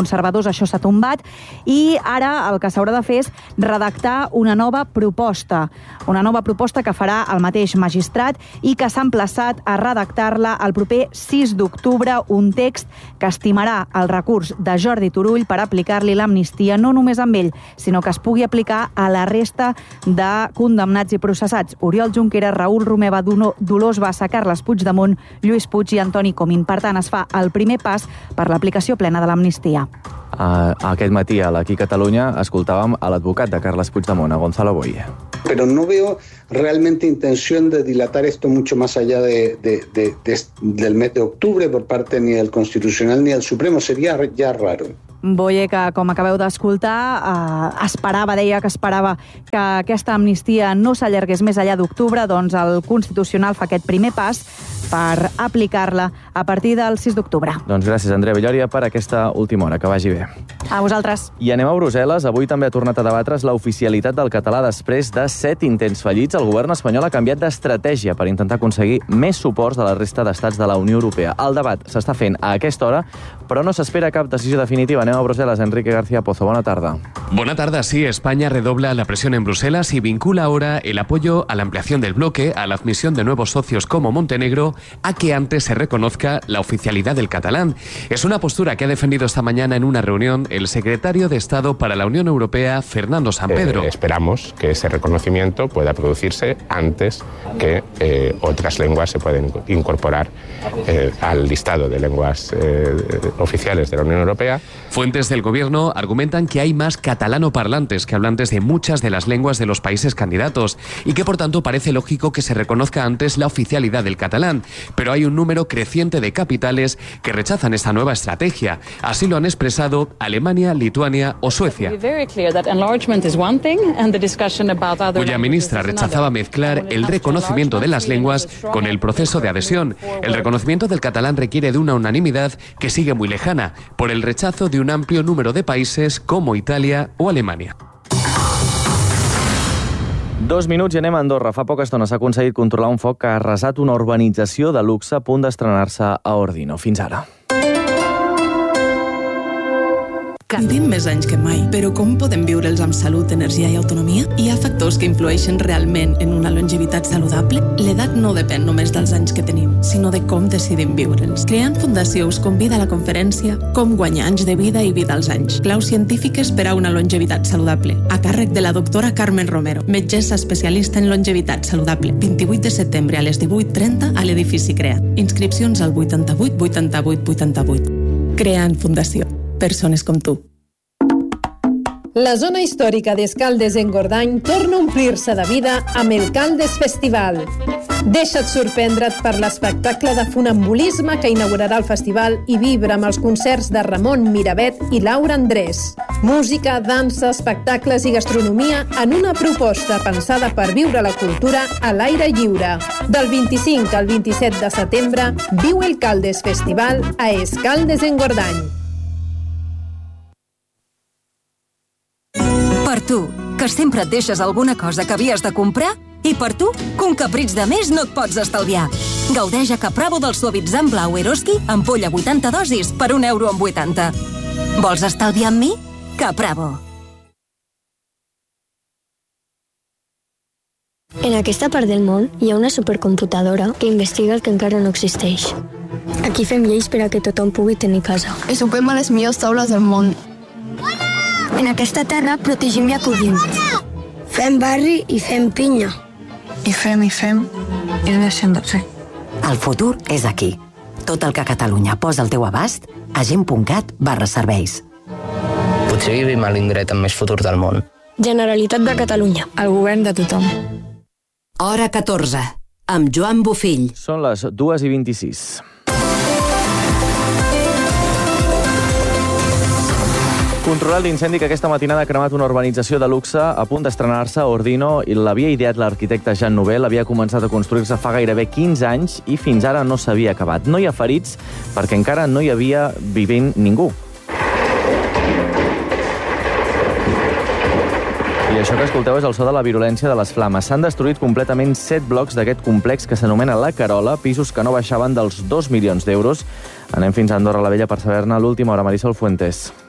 S7: conservadors això s'ha tombat i ara el que s'haurà de fer és redactar una nova proposta. Una nova proposta que farà el mateix magistrat i que s'ha emplaçat a redactar-la el proper sis d'octubre, un text que estimarà el recurs de Jordi Turull per aplicar-li l'amnistia no només amb ell, sinó que es pugui aplicar a la resta de condemnats i processats. Oriol Junqueras, Raül Romeva, Dolors Bassa, Carles Puigdemont, Lluís Puig i Antoni Comín. Per tant, es fa el primer pas per l'aplicació plena de l'amnistia.
S13: Uh, aquest matí a l'Aquí Catalunya escoltàvem a l'advocat de Carles Puigdemont, a Gonzalo Boye.
S8: Pero no veo realmente intención de dilatar esto mucho más allá de, de, de, de, del mes de octubre por parte ni del Constitucional ni del Supremo. Sería ya raro.
S7: Boye, que com acabeu d'escoltar, eh, esperava, deia que esperava que aquesta amnistia no s'allargués més allà d'octubre, doncs el Constitucional fa aquest primer pas per aplicar-la a partir del sis d'octubre.
S13: Doncs gràcies, Andrea Villòria, per aquesta última hora. Que vagi bé.
S7: A vosaltres.
S13: I anem a Brussel·les. Avui també ha tornat a debatre's l'oficialitat del català després de set intents fallits. El govern espanyol ha canviat d'estratègia per intentar aconseguir més suports de la resta d'estats de la Unió Europea. El debat s'està fent a aquesta hora, però no s'espera cap decisió definitiva. Anem a Bruselas. Enrique García Pozo, buena tarde.
S9: Buena tarde, sí. España redobla la presión en Bruselas y vincula ahora el apoyo a la ampliación del bloque, a la admisión de nuevos socios como Montenegro, a que antes se reconozca la oficialidad del catalán. Es una postura que ha defendido esta mañana en una reunión el secretario de Estado para la Unión Europea, Fernando Sampedro.
S10: Eh, esperamos que ese reconocimiento pueda producirse antes que eh, otras lenguas se pueden incorporar eh, al listado de lenguas eh, oficiales de la Unión Europea.
S9: Fuentes del gobierno argumentan que hay más catalano-parlantes que hablantes de muchas de las lenguas de los países candidatos y que por tanto parece lógico que se reconozca antes la oficialidad del catalán. Pero hay un número creciente de capitales que rechazan esta nueva estrategia. Así lo han expresado Alemania, Lituania o Suecia, cuya ministra rechazaba mezclar el reconocimiento de las lenguas con el proceso de adhesión. El reconocimiento del catalán requiere de una unanimidad que sigue muy lejana, por el rechazo de un amplio número de países como Italia o Alemania.
S13: Dos minuts i anem a Andorra. Fa poca estona s'ha aconseguit controlar un foc que ha arrasat una urbanització de luxe a punt d'estrenar-se a Ordino. Fins ara.
S11: Vivim més anys que mai, però com podem viure'ls amb salut, energia i autonomia? Hi ha factors que influeixen realment en una longevitat saludable? L'edat no depèn només dels anys que tenim, sinó de com decidim viure'ls. Creant Fundació us convida a la conferència Com guanyar anys de vida i vida als anys. Claus científiques per a una longevitat saludable, a càrrec de la doctora Carmen Romero, metgessa especialista en longevitat saludable. vint-i-vuit de setembre a les divuit trenta a l'edifici CREAT. Inscripcions al vuitanta-vuit vuitanta-vuit vuitanta-vuit. Creant Fundació. Persones com tu.
S12: La zona històrica d'Escaldes-Engordany torna a omplir-se de vida amb el Caldes Festival. Deixa't sorprendre't per l'espectacle de funambulisme que inaugurarà el festival i vibra amb els concerts de Ramon Miravet i Laura Andrés. Música, dansa, espectacles i gastronomia en una proposta pensada per viure la cultura a l'aire lliure. Del vint-i-cinc al vint-i-set de setembre, viu el Caldes Festival a Escaldes-Engordany.
S15: Per tu, que sempre et deixes alguna cosa que havies de comprar, i per tu, que un capritx de més no et pots estalviar. Gaudeix a Capravo del suavitzant blau Eroski, ampolla vuitanta dosis per un euro amb vuitanta. Vols estalviar amb mi? Capravo.
S27: En aquesta part del món hi ha una supercomputadora que investiga el que encara no existeix. Aquí fem lleis per a que tothom pugui tenir casa.
S28: I sopem a les millors taules del món.
S27: En aquesta terra protegim i acollim. Fem barri i fem pinya.
S28: I fem i fem i no deixem de fer.
S29: El futur és aquí. Tot el que Catalunya posa al teu abast a gent punt cat barra serveis.
S30: Potser vivim a l'indret amb més futur del món.
S27: Generalitat de Catalunya.
S28: El govern de tothom.
S14: Hora catorze, amb Joan Bofill.
S13: Són les dues i vint-i-sis. Controlat l'incendi que aquesta matinada ha cremat una urbanització de luxe a punt d'estrenar-se a Ordino i l'havia ideat l'arquitecte Jean Nouvel, havia començat a construir-se fa gairebé quinze anys i fins ara no s'havia acabat. No hi ha ferits perquè encara no hi havia vivint ningú. I això que escolteu és el so de la virulència de les flames. S'han destruït completament set blocs d'aquest complex que s'anomena La Carola, pisos que no baixaven dels dos milions d'euros. Anem fins a Andorra la Vella per saber-ne l'última hora. Marisol Fuentes.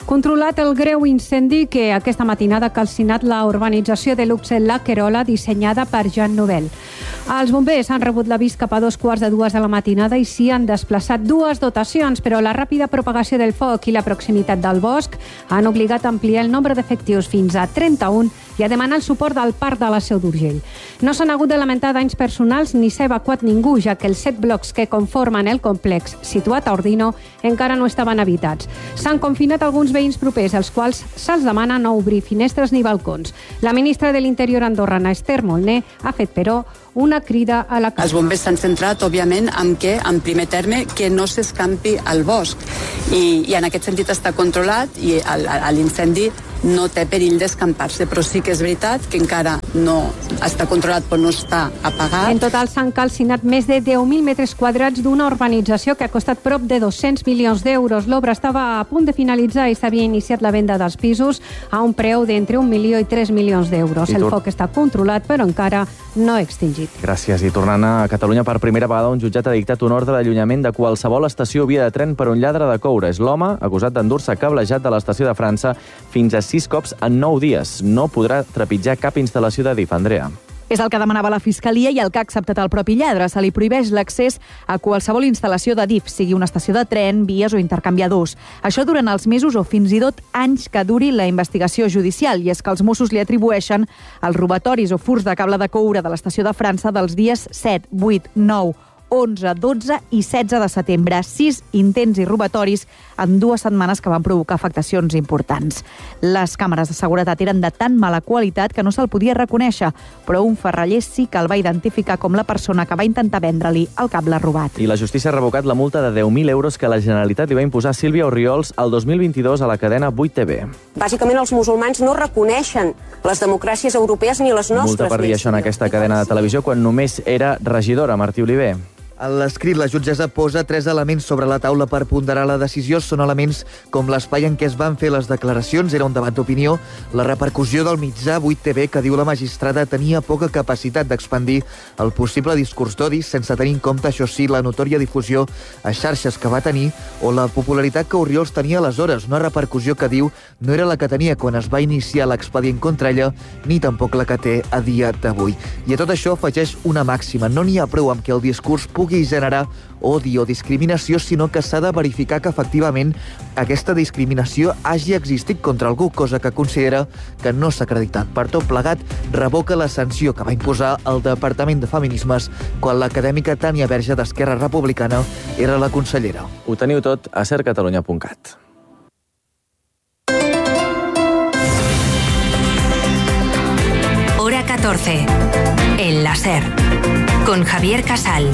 S2: Controlat el greu incendi que aquesta matinada ha calcinat la urbanització de luxe La Querola, dissenyada per Jean Nouvel. Els bombers han rebut l'avís cap a dos quarts de dues de la matinada i s'hi han desplaçat dues dotacions, però la ràpida propagació del foc i la proximitat del bosc han obligat a ampliar el nombre d'efectius fins a trenta-un i a demanar el suport del Parc de la Seu d'Urgell. No s'han hagut de lamentar danys personals ni s'ha evacuat ningú, ja que els set blocs que conformen el complex situat a Ordino encara no estaven habitats. S'han confinat alguns veïns propers, als quals se'ls demana no obrir finestres ni balcons. La ministra de l'Interior andorrana, Esther Molné, ha fet, però, una crida a la calma.
S3: Els bombers s'han centrat, òbviament, en que, en primer terme, que no s'escampi al bosc. I, i en aquest sentit està controlat i l'incendi no té perill d'escampar-se, però sí que és veritat que encara no està controlat però no està apagat.
S2: En total s'han calcinat més de deu mil metres quadrats d'una urbanització que ha costat prop de dos-cents milions d'euros. L'obra estava a punt de finalitzar i s'havia iniciat la venda dels pisos a un preu d'entre un milió i tres milions d'euros. El foc està controlat però encara no extingit.
S13: Gràcies. I tornant a Catalunya, per primera vegada un jutjat ha dictat un ordre d'allunyament de qualsevol estació o via de tren per un lladre de coure. És l'home acusat d'endur-se cablejat de l'estació de França fins a sis cops en nou dies. No podrà trepitjar cap instal·lació de D I F, Andrea.
S7: És el que demanava la Fiscalia i el que ha acceptat el propi lladre. Se li prohibeix l'accés a qualsevol instal·lació de D I F, sigui una estació de tren, vies o intercanviadors. Això durant els mesos o fins i tot anys que duri la investigació judicial. I és que els Mossos li atribueixen els robatoris o furts de cable de coure de l'estació de França dels dies set, vuit, nou, onze, dotze i setze de setembre. Sis intents i robatoris en dues setmanes que van provocar afectacions importants. Les càmeres de seguretat eren de tan mala qualitat que no se'l podia reconèixer, però un ferraller sí que el va identificar com la persona que va intentar vendre-li el cable robat.
S13: I la justícia ha revocat la multa de deu mil euros que la Generalitat li va imposar a Sílvia Orriols el dos mil vint-i-dos a la cadena vuit T V.
S16: Bàsicament els musulmans no reconeixen les democràcies europees ni les nostres.
S13: Multa per dir això en aquesta cadena de televisió quan només era regidora, Martí Oliver.
S17: A l'escrit, la jutgessa posa tres elements sobre la taula per ponderar la decisió. Són elements com l'espai en què es van fer les declaracions, era un debat d'opinió, la repercussió del mitjà vuit T V, que diu la magistrada tenia poca capacitat d'expandir el possible discurs d'odi, sense tenir en compte, això sí, la notòria difusió a xarxes que va tenir, o la popularitat que Orriols tenia aleshores, una repercussió que diu no era la que tenia quan es va iniciar l'expedient contra ella, ni tampoc la que té a dia d'avui. I a tot això afegeix una màxima: no n'hi ha prou amb que el discurs pugui generar odi o discriminació, sinó que s'ha de verificar que efectivament aquesta discriminació hagi existit contra algú, cosa que considera que no s'ha acreditat. Per tot plegat, revoca la sanció que va imposar el Departament de Feminismes quan l'acadèmica Tània Verge d'Esquerra Republicana era la consellera.
S13: Ho teniu tot a ser catalunya punt cat.
S18: Hora catorce. En la SER. Con Javier Casal.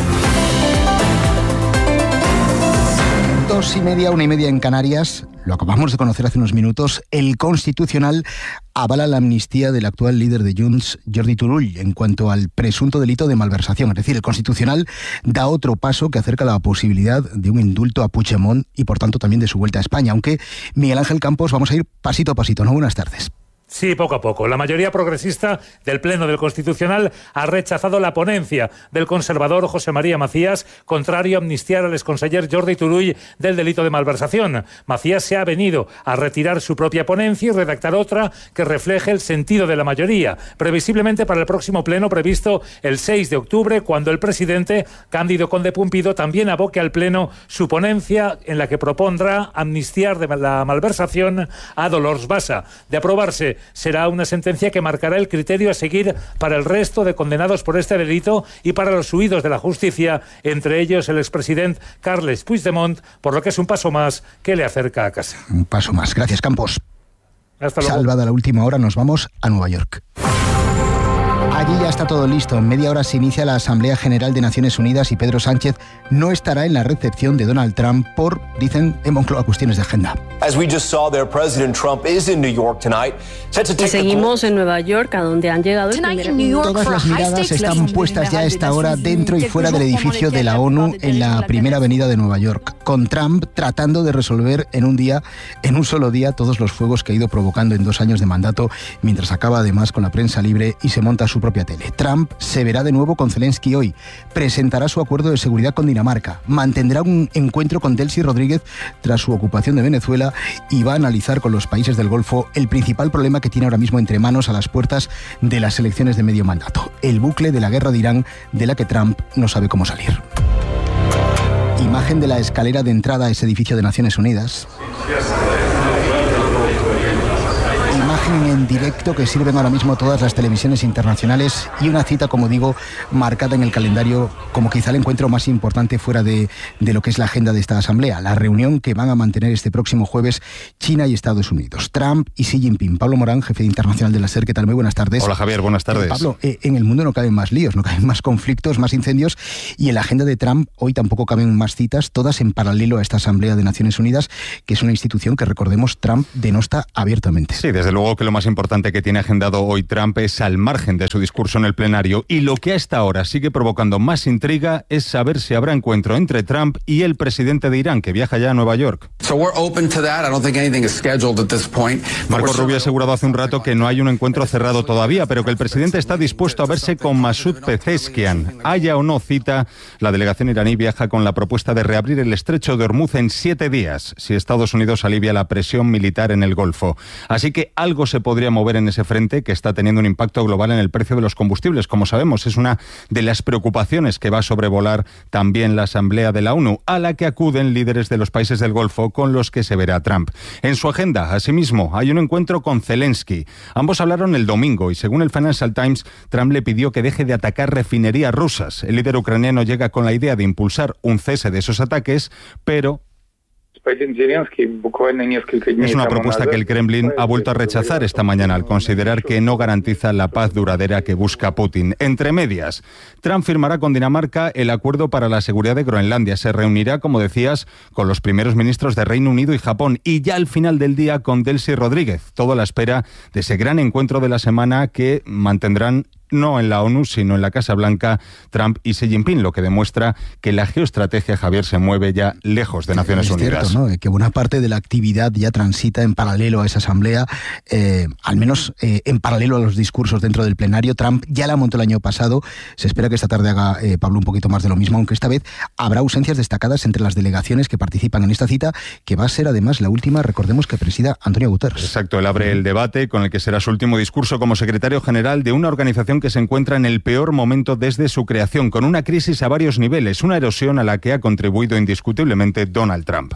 S21: Dos y media, una y media en Canarias. Lo acabamos de conocer hace unos minutos. El Constitucional avala la amnistía del actual líder de Junts, Jordi Turull, en cuanto al presunto delito de malversación. Es decir, el Constitucional da otro paso que acerca la posibilidad de un indulto a Puigdemont y, por tanto, también de su vuelta a España. Aunque, Miguel Ángel Campos, vamos a ir pasito a pasito, ¿no? Buenas tardes.
S22: Sí, poco a poco. La mayoría progresista del Pleno del Constitucional ha rechazado la ponencia del conservador José María Macías, contrario a amnistiar al exconseller Jordi Turull del delito de malversación. Macías se ha venido a retirar su propia ponencia y redactar otra que refleje el sentido de la mayoría, previsiblemente para el próximo Pleno previsto el seis de octubre, cuando el presidente Cándido Conde Pumpido también aboque al Pleno su ponencia en la que propondrá amnistiar de la malversación a Dolors Bassa. De aprobarse, será una sentencia que marcará el criterio a seguir para el resto de condenados por este delito y para los huidos de la justicia, entre ellos el expresidente Carles Puigdemont, por lo que es un paso más que le acerca a casa.
S21: Un paso más. Gracias, Campos.
S22: Hasta luego.
S21: Salvada la última hora, nos vamos a Nueva York. Allí ya está todo listo. En media hora se inicia la Asamblea General de Naciones Unidas y Pedro Sánchez no estará en la recepción de Donald Trump por, dicen en Moncloa, cuestiones de agenda.
S23: Y seguimos en Nueva York, a donde han llegado el primer...
S21: Todas las miradas están puestas ya a esta hora dentro y fuera del edificio de la ONU en la primera avenida de Nueva York, con Trump tratando de resolver en un día, en un solo día, todos los fuegos que ha ido provocando en dos años de mandato, mientras acaba además con la prensa libre y se monta su propio propia tele. Trump se verá de nuevo con Zelensky hoy, presentará su acuerdo de seguridad con Dinamarca, mantendrá un encuentro con Delcy Rodríguez tras su ocupación de Venezuela y va a analizar con los países del Golfo el principal problema que tiene ahora mismo entre manos a las puertas de las elecciones de medio mandato, el bucle de la guerra de Irán de la que Trump no sabe cómo salir. Imagen de la escalera de entrada a ese edificio de Naciones Unidas. Imagen en directo que sirven ahora mismo todas las televisiones internacionales y una cita, como digo, marcada en el calendario como quizá el encuentro más importante fuera de, de lo que es la agenda de esta asamblea, la reunión que van a mantener este próximo jueves China y Estados Unidos, Trump y Xi Jinping. Pablo Morán, jefe internacional de la SER, ¿qué tal? Muy buenas tardes.
S1: Hola Javier, buenas tardes.
S21: Eh, Pablo, eh, en el mundo no caben más líos, no caben más conflictos, más incendios y en la agenda de Trump hoy tampoco caben más citas, todas en paralelo a esta asamblea de Naciones Unidas, que es una institución que, recordemos, Trump denosta abiertamente.
S1: Sí, desde luego que lo más importante que tiene agendado hoy Trump es al margen de su discurso en el plenario, y lo que a esta hora sigue provocando más intriga es saber si habrá encuentro entre Trump y el presidente de Irán, que viaja ya a Nueva York. Marco Rubio ha asegurado hace un rato que no hay un encuentro cerrado todavía, pero que el presidente está dispuesto a verse con Masoud Pezeshkian. Haya o no cita, la delegación iraní viaja con la propuesta de reabrir el estrecho de Hormuz en siete días, si Estados Unidos alivia la presión militar en el Golfo. Así que algo se podría mover en ese frente, que está teniendo un impacto global en el precio de los combustibles. Como sabemos, es una de las preocupaciones que va a sobrevolar también la Asamblea de la ONU, a la que acuden líderes de los países del Golfo con los que se verá Trump. En su agenda, asimismo, hay un encuentro con Zelensky. Ambos hablaron el domingo y, según el Financial Times, Trump le pidió que deje de atacar refinerías rusas. El líder ucraniano llega con la idea de impulsar un cese de esos ataques, pero es una propuesta que el Kremlin ha vuelto a rechazar esta mañana al considerar que no garantiza la paz duradera que busca Putin. Entre medias, Trump firmará con Dinamarca el acuerdo para la seguridad de Groenlandia. Se reunirá, como decías, con los primeros ministros de Reino Unido y Japón y ya al final del día con Delcy Rodríguez. Todo a la espera de ese gran encuentro de la semana que mantendrán no en la ONU, sino en la Casa Blanca, Trump y Xi Jinping, lo que demuestra que la geoestrategia, Javier, se mueve ya lejos de Naciones
S21: es
S1: Unidas.
S21: Cierto, ¿no? Que buena parte de la actividad ya transita en paralelo a esa asamblea, eh, al menos eh, en paralelo a los discursos dentro del plenario. Trump ya la montó el año pasado, se espera que esta tarde haga eh, Pablo un poquito más de lo mismo, aunque esta vez habrá ausencias destacadas entre las delegaciones que participan en esta cita, que va a ser además la última, recordemos, que presida Antonio Guterres.
S1: Exacto, él abre el debate con el que será su último discurso como secretario general de una organización que se encuentra en el peor momento desde su creación, con una crisis a varios niveles, una erosión a la que ha contribuido indiscutiblemente Donald Trump.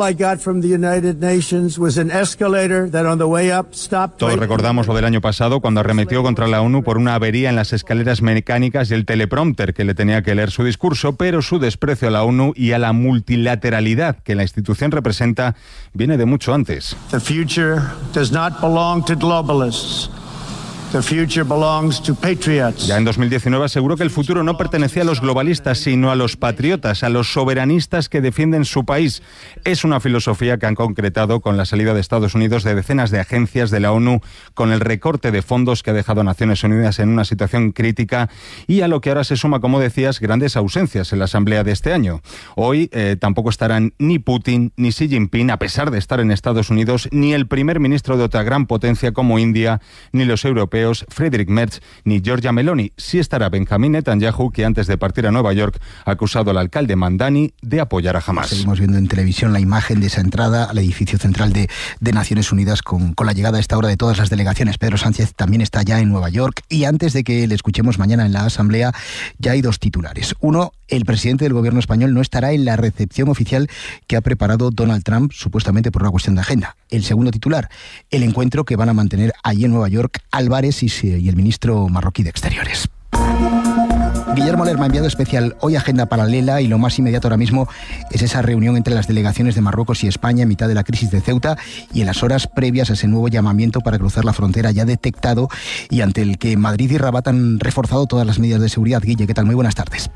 S1: Todos recordamos lo del año pasado, cuando arremetió contra la ONU por una avería en las escaleras mecánicas y el teleprompter que le tenía que leer su discurso, pero su desprecio a la ONU y a la multilateralidad que la institución representa viene de mucho antes.
S4: The future does not belong to globalists. The future belongs to patriots.
S1: Ya en dos mil diecinueve aseguró que el futuro no pertenecía a los globalistas, sino a los patriotas, a los soberanistas que defienden su país. Es una filosofía que han concretado con la salida de Estados Unidos de decenas de agencias de la ONU, con el recorte de fondos que ha dejado a Naciones Unidas en una situación crítica y a lo que ahora se suma, como decías, grandes ausencias en la asamblea de este año. Hoy eh, tampoco estarán ni Putin ni Xi Jinping, a pesar de estar en Estados Unidos, ni el primer ministro de otra gran potencia como India, ni los europeos Friedrich Merz ni Giorgia Meloni. Sí estará Benjamín Netanyahu, que antes de partir a Nueva York ha acusado al alcalde Mandani de apoyar a Hamás.
S21: Seguimos viendo en televisión la imagen de esa entrada al edificio central de, de Naciones Unidas con, con la llegada a esta hora de todas las delegaciones. Pedro Sánchez también está ya en Nueva York y antes de que le escuchemos mañana en la asamblea ya hay dos titulares. Uno, el presidente del gobierno español no estará en la recepción oficial que ha preparado Donald Trump, supuestamente por una cuestión de agenda. El segundo titular, el encuentro que van a mantener allí en Nueva York Álvarez y, y el ministro marroquí de Exteriores. Guillermo Lerma ha enviado especial hoy agenda paralela y lo más inmediato ahora mismo es esa reunión entre las delegaciones de Marruecos y España en mitad de la crisis de Ceuta y en las horas previas a ese nuevo llamamiento para cruzar la frontera ya detectado y ante el que Madrid y Rabat han reforzado todas las medidas de seguridad. Guille, ¿qué tal? Muy buenas tardes.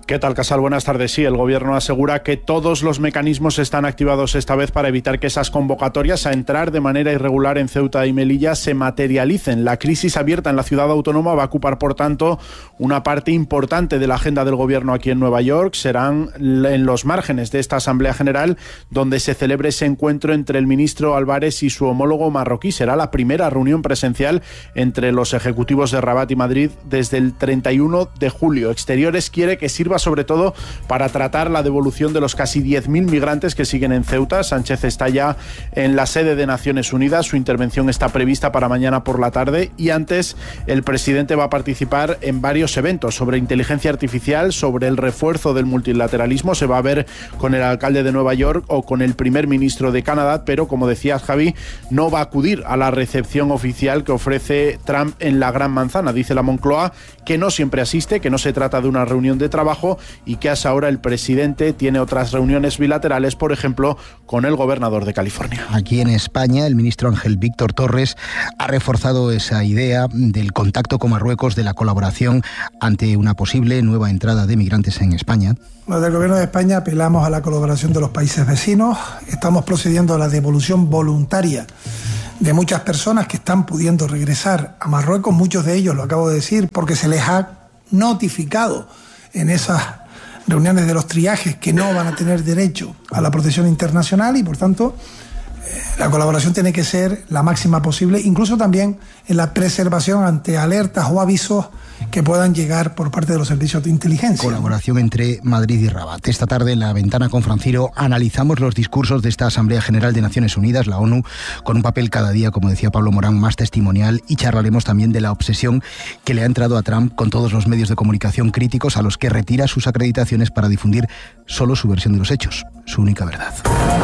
S5: ¿Qué tal, Casal? Buenas tardes. Sí, el Gobierno asegura que todos los mecanismos están activados esta vez para evitar que esas convocatorias a entrar de manera irregular en Ceuta y Melilla se materialicen. La crisis abierta en la ciudad autónoma va a ocupar, por tanto, una parte importante de la agenda del Gobierno aquí en Nueva York. Serán en los márgenes de esta Asamblea General donde se celebre ese encuentro entre el ministro Álvarez y su homólogo marroquí. Será la primera reunión presencial entre los ejecutivos de Rabat y Madrid desde el treinta y uno de julio. Exteriores quiere que sirva sobre todo para tratar la devolución de los casi diez mil migrantes que siguen en Ceuta. Sánchez está ya en la sede de Naciones Unidas. Su intervención está prevista para mañana por la tarde y antes el presidente va a participar en varios eventos sobre inteligencia artificial, sobre el refuerzo del multilateralismo. Se va a ver con el alcalde de Nueva York o con el primer ministro de Canadá, pero como decías, Javi, no va a acudir a la recepción oficial que ofrece Trump en la Gran Manzana. Dice la Moncloa que no siempre asiste, que no se trata de una reunión de trabajo y que hasta ahora el presidente tiene otras reuniones bilaterales, por ejemplo, con el gobernador de California.
S21: Aquí en España, el ministro Ángel Víctor Torres ha reforzado esa idea del contacto con Marruecos, de la colaboración ante una posible nueva entrada de migrantes en España.
S6: Desde el Gobierno de España apelamos a la colaboración de los países vecinos. Estamos procediendo a la devolución voluntaria de muchas personas que están pudiendo regresar a Marruecos, muchos de ellos, lo acabo de decir, porque se les ha notificado en esas reuniones de los triajes que no van a tener derecho a la protección internacional y, por tanto, eh, la colaboración tiene que ser la máxima posible, incluso también en la preservación ante alertas o avisos que puedan llegar por parte de los servicios de inteligencia.
S21: Colaboración entre Madrid y Rabat. Esta tarde en La Ventana con Franciro analizamos los discursos de esta Asamblea General de Naciones Unidas, la ONU, con un papel cada día, como decía Pablo Morán, más testimonial, y charlaremos también de la obsesión que le ha entrado a Trump con todos los medios de comunicación críticos a los que retira sus acreditaciones para difundir solo su versión de los hechos, su única verdad.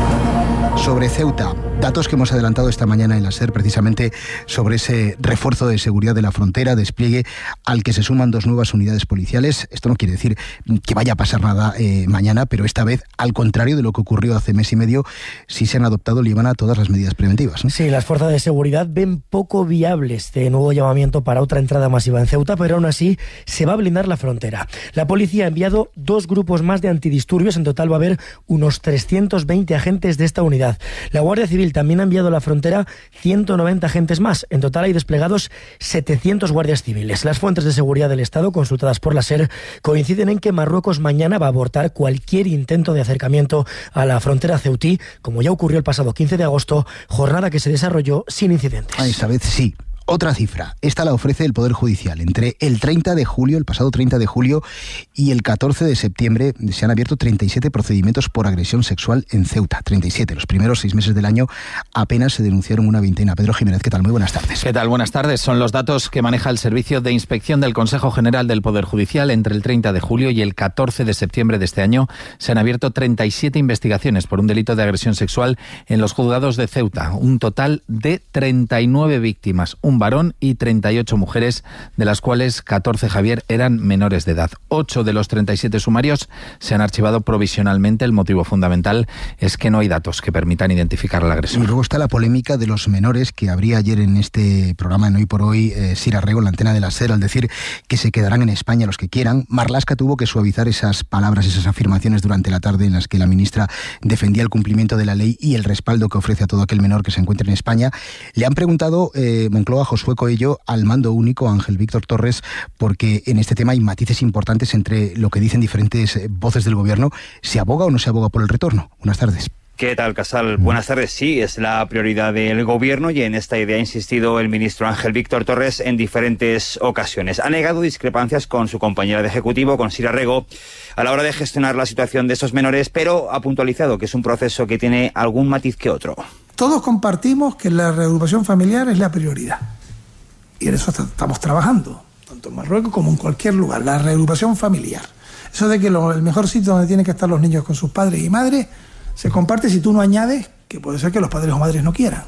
S21: Sobre Ceuta, datos que hemos adelantado esta mañana en la SER, precisamente sobre ese refuerzo de seguridad de la frontera, despliegue al que se suman dos nuevas unidades policiales. Esto no quiere decir que vaya a pasar nada eh, mañana, pero esta vez, al contrario de lo que ocurrió hace mes y medio, sí se han adoptado, Líbana, todas las medidas preventivas, ¿no?
S8: Sí, las fuerzas de seguridad ven poco viable este nuevo llamamiento para otra entrada masiva en Ceuta, pero aún así se va a blindar la frontera. La policía ha enviado dos grupos más de antidisturbios. En total va a haber unos trescientos veinte agentes de esta unidad. La Guardia Civil también ha enviado a la frontera ciento noventa agentes más. En total hay desplegados setecientos guardias civiles. Las fuentes de seguridad del Estado, consultadas por la SER, coinciden en que Marruecos mañana va a abortar cualquier intento de acercamiento a la frontera ceutí, como ya ocurrió el pasado quince de agosto, jornada que se desarrolló sin incidentes.
S21: Ah, esta vez sí. Otra cifra, esta la ofrece el Poder Judicial. Entre el treinta de julio, el pasado treinta de julio, y el catorce de septiembre se han abierto treinta y siete procedimientos por agresión sexual en Ceuta. treinta y siete. Los primeros seis meses del año apenas se denunciaron una veintena. Pedro Jiménez, ¿qué tal? Muy buenas tardes.
S9: ¿Qué tal? Buenas tardes. Son los datos que maneja el Servicio de Inspección del Consejo General del Poder Judicial. Entre el treinta de julio y el catorce de septiembre de este año se han abierto treinta y siete investigaciones por un delito de agresión sexual en los juzgados de Ceuta. Un total de treinta y nueve víctimas, un varón y treinta y ocho mujeres, de las cuales catorce, Javier, eran menores de edad. Ocho de los treinta y siete sumarios se han archivado provisionalmente. El motivo fundamental es que no hay datos que permitan identificar al agresor.
S21: Y luego está la polémica de los menores que habría ayer en este programa en Hoy por Hoy, eh, Sira Rego, la antena de la SER, al decir que se quedarán en España los que quieran. Marlaska tuvo que suavizar esas palabras, esas afirmaciones durante la tarde en las que la ministra defendía el cumplimiento de la ley y el respaldo que ofrece a todo aquel menor que se encuentre en España. Le han preguntado eh, Moncloa, Josué Coello, al mando único, Ángel Víctor Torres, porque en este tema hay matices importantes entre lo que dicen diferentes voces del gobierno. ¿Se aboga o no se aboga por el retorno? Buenas tardes.
S10: ¿Qué tal, Casal? Buenas tardes. Sí, es la prioridad del Gobierno y en esta idea ha insistido el ministro Ángel Víctor Torres en diferentes ocasiones. Ha negado discrepancias con su compañera de Ejecutivo, con Sira Rego, a la hora de gestionar la situación de esos menores, pero ha puntualizado que es un proceso que tiene algún matiz que otro.
S6: Todos compartimos que la reagrupación familiar es la prioridad y en eso estamos trabajando, tanto en Marruecos como en cualquier lugar, la reagrupación familiar. Eso de que lo, el mejor sitio donde tienen que estar los niños con sus padres y madres se comparte si tú no añades que puede ser que los padres o madres no quieran.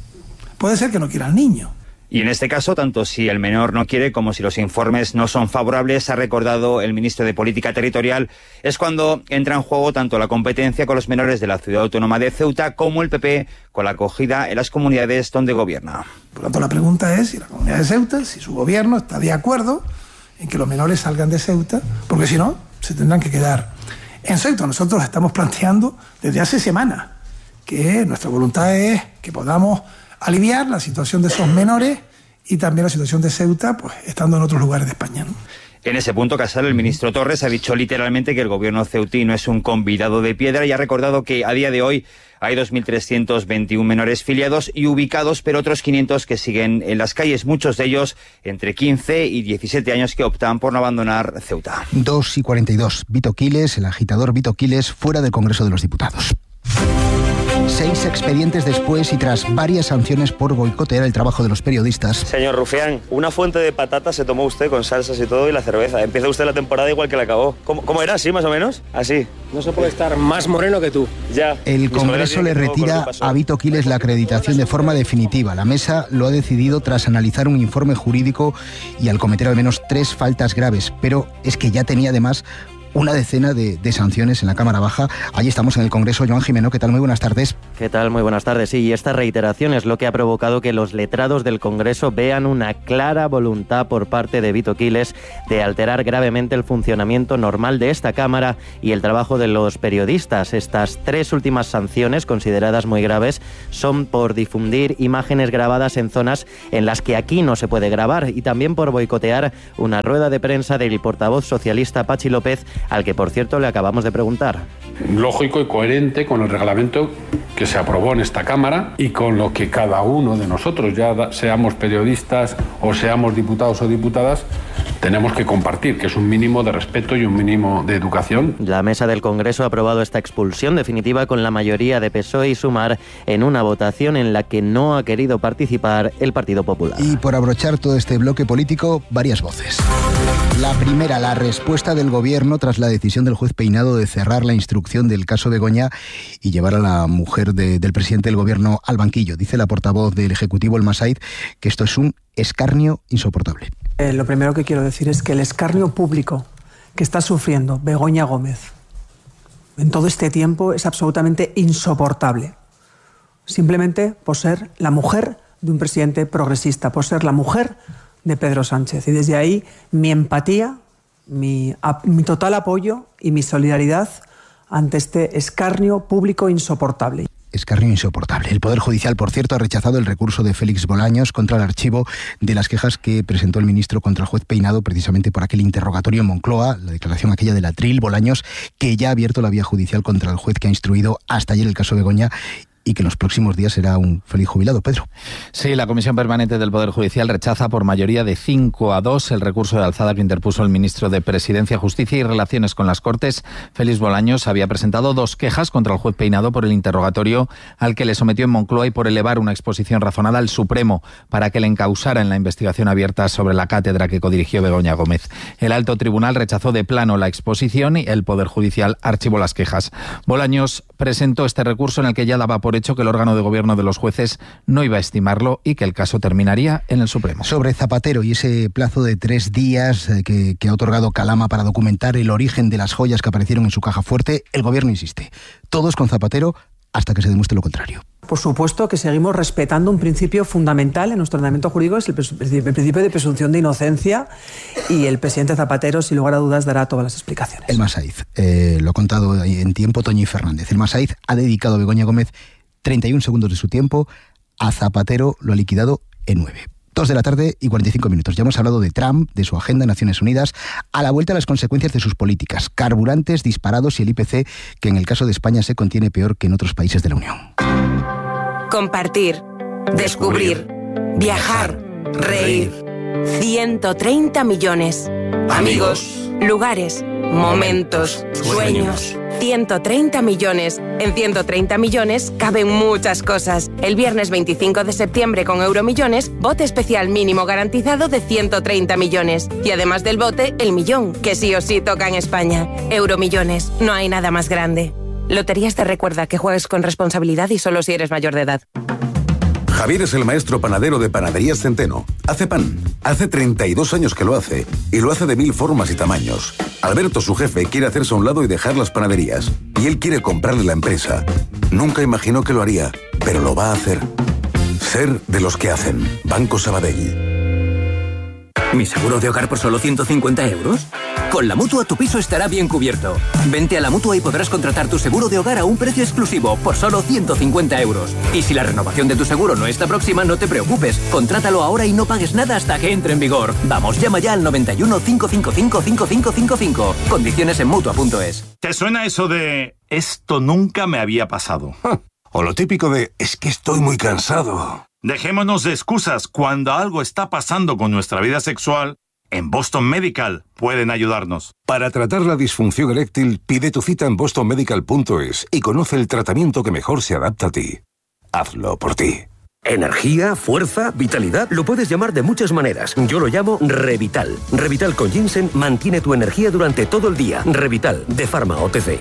S6: Puede ser que no quiera al niño.
S10: Y en este caso, tanto si el menor no quiere como si los informes no son favorables, ha recordado el ministro de Política Territorial, es cuando entra en juego tanto la competencia con los menores de la ciudad autónoma de Ceuta como el P P con la acogida en las comunidades donde gobierna.
S6: Por lo tanto, la pregunta es si la comunidad de Ceuta, si su gobierno está de acuerdo en que los menores salgan de Ceuta, porque si no, se tendrán que quedar en Ceuta. Nosotros estamos planteando desde hace semanas que nuestra voluntad es que podamos aliviar la situación de esos menores y también la situación de Ceuta, pues estando en otros lugares de España, ¿no?
S10: En ese punto, Casal, el ministro Torres ha dicho literalmente que el gobierno ceutí es un convidado de piedra y ha recordado que a día de hoy hay dos mil trescientos veintiuno menores filiados y ubicados, pero otros quinientos que siguen en las calles, muchos de ellos entre quince y diecisiete años que optan por no abandonar Ceuta.
S21: dos y cuarenta y dos. Vito Quiles, el agitador Vito Quiles, fuera del Congreso de los Diputados. Seis expedientes después y tras varias sanciones por boicotear el trabajo de los periodistas.
S11: Señor Rufián, una fuente de patatas se tomó usted con salsas y todo y la cerveza. Empieza usted la temporada igual que la acabó. ¿Cómo, cómo era? ¿Así más o menos? Así.
S12: No se puede estar más moreno que tú.
S11: Ya.
S21: El Congreso le retira a Vito Quiles la acreditación de forma definitiva. La mesa lo ha decidido tras analizar un informe jurídico y al cometer al menos tres faltas graves. Pero es que ya tenía además una decena de, de sanciones en la Cámara Baja. Allí estamos en el Congreso. Joan Jimeno, ¿qué tal? Muy buenas tardes.
S13: ¿Qué tal? Muy buenas tardes. Sí, y esta reiteración es lo que ha provocado que los letrados del Congreso vean una clara voluntad por parte de Vito Quiles de alterar gravemente el funcionamiento normal de esta Cámara y el trabajo de los periodistas. Estas tres últimas sanciones, consideradas muy graves, son por difundir imágenes grabadas en zonas en las que aquí no se puede grabar y también por boicotear una rueda de prensa del portavoz socialista Pachi López, al que, por cierto, le acabamos de preguntar.
S15: Lógico y coherente con el reglamento que se aprobó en esta Cámara y con lo que cada uno de nosotros, ya seamos periodistas o seamos diputados o diputadas, tenemos que compartir, que es un mínimo de respeto y un mínimo de educación.
S13: La mesa del Congreso ha aprobado esta expulsión definitiva con la mayoría de P S O E y Sumar en una votación en la que no ha querido participar el Partido Popular.
S21: Y por abrochar todo este bloque político, varias voces. La primera, la respuesta del Gobierno tras la decisión del juez Peinado de cerrar la instrucción del caso Begoña y llevar a la mujer de, del presidente del Gobierno al banquillo. Dice la portavoz del Ejecutivo, Elma Said, que esto es un escarnio insoportable.
S19: Eh, lo primero que quiero decir es que el escarnio público que está sufriendo Begoña Gómez en todo este tiempo es absolutamente insoportable. Simplemente por ser la mujer de un presidente progresista, por ser la mujer de Pedro Sánchez. Y desde ahí mi empatía, mi, a, mi total apoyo y mi solidaridad ante este escarnio público insoportable.
S21: Escarnio insoportable. El Poder Judicial, por cierto, ha rechazado el recurso de Félix Bolaños contra el archivo de las quejas que presentó el ministro contra el juez Peinado precisamente por aquel interrogatorio en Moncloa, la declaración aquella del atril. Bolaños, que ya ha abierto la vía judicial contra el juez que ha instruido hasta ayer el caso Begoña y que en los próximos días será un feliz jubilado. Pedro.
S9: Sí, la Comisión Permanente del Poder Judicial rechaza por mayoría de cinco a dos el recurso de alzada que interpuso el ministro de Presidencia, Justicia y Relaciones con las Cortes. Félix Bolaños había presentado dos quejas contra el juez Peinado por el interrogatorio al que le sometió en Moncloa y por elevar una exposición razonada al Supremo para que le encausara en la investigación abierta sobre la cátedra que codirigió Begoña Gómez. El alto tribunal rechazó de plano la exposición y el Poder Judicial archivó las quejas. Bolaños presentó este recurso en el que ya daba por hecho que el órgano de gobierno de los jueces no iba a estimarlo y que el caso terminaría en el Supremo.
S21: Sobre Zapatero y ese plazo de tres días que, que ha otorgado Calama para documentar el origen de las joyas que aparecieron en su caja fuerte, el gobierno insiste. Todos con Zapatero hasta que se demuestre lo contrario.
S19: Por supuesto que seguimos respetando un principio fundamental en nuestro ordenamiento jurídico, es el, el principio de presunción de inocencia, y el presidente Zapatero, sin lugar a dudas, dará todas las explicaciones.
S21: El Masaiz, eh, lo ha contado en tiempo Toñi Fernández. El Masaiz ha dedicado a Begoña Gómez treinta y un segundos de su tiempo, a Zapatero lo ha liquidado en nueve. Dos de la tarde y cuarenta y cinco minutos. Ya hemos hablado de Trump, de su agenda en Naciones Unidas, a la vuelta a las consecuencias de sus políticas, carburantes disparados y el I P C, que en el caso de España se contiene peor que en otros países de la Unión.
S20: Compartir, descubrir, viajar, reír. ciento treinta millones. Amigos, lugares, momentos, sueños. ciento treinta millones. En ciento treinta millones caben muchas cosas. El viernes veinticinco de septiembre con Euromillones, bote especial mínimo garantizado de ciento treinta millones. Y además del bote, el millón, que sí o sí toca en España. Euromillones, no hay nada más grande. Loterías te recuerda que juegues con responsabilidad y solo si eres mayor de edad.
S24: Javier es el maestro panadero de Panaderías Centeno. Hace pan. Hace treinta y dos años que lo hace. Y lo hace de mil formas y tamaños. Alberto, su jefe, quiere hacerse a un lado y dejar las panaderías. Y él quiere comprarle la empresa. Nunca imaginó que lo haría, pero lo va a hacer. Ser de los que hacen. Banco Sabadell.
S25: ¿Mi seguro de hogar por solo ciento cincuenta euros?
S2: Con la Mutua tu piso estará bien cubierto. Vente a la Mutua y podrás contratar tu seguro de hogar a un precio exclusivo por solo ciento cincuenta euros. Y si la renovación de tu seguro no está próxima, no te preocupes. Contrátalo ahora y no pagues nada hasta que entre en vigor. Vamos, llama ya al noventa y uno, cinco cinco cinco, cinco cinco cinco cinco. Condiciones en Mutua punto es.
S3: ¿Te suena eso de esto nunca me había pasado? O lo típico de es que estoy muy cansado. Dejémonos de excusas. Cuando algo está pasando con nuestra vida sexual, en Boston Medical pueden ayudarnos.
S24: Para tratar la disfunción eréctil, pide tu cita en boston medical punto es y conoce el tratamiento que mejor se adapta a ti. Hazlo por ti.
S7: Energía, fuerza, vitalidad, lo puedes llamar de muchas maneras. Yo lo llamo Revital. Revital con ginseng mantiene tu energía durante todo el día. Revital, de Pharma O T C.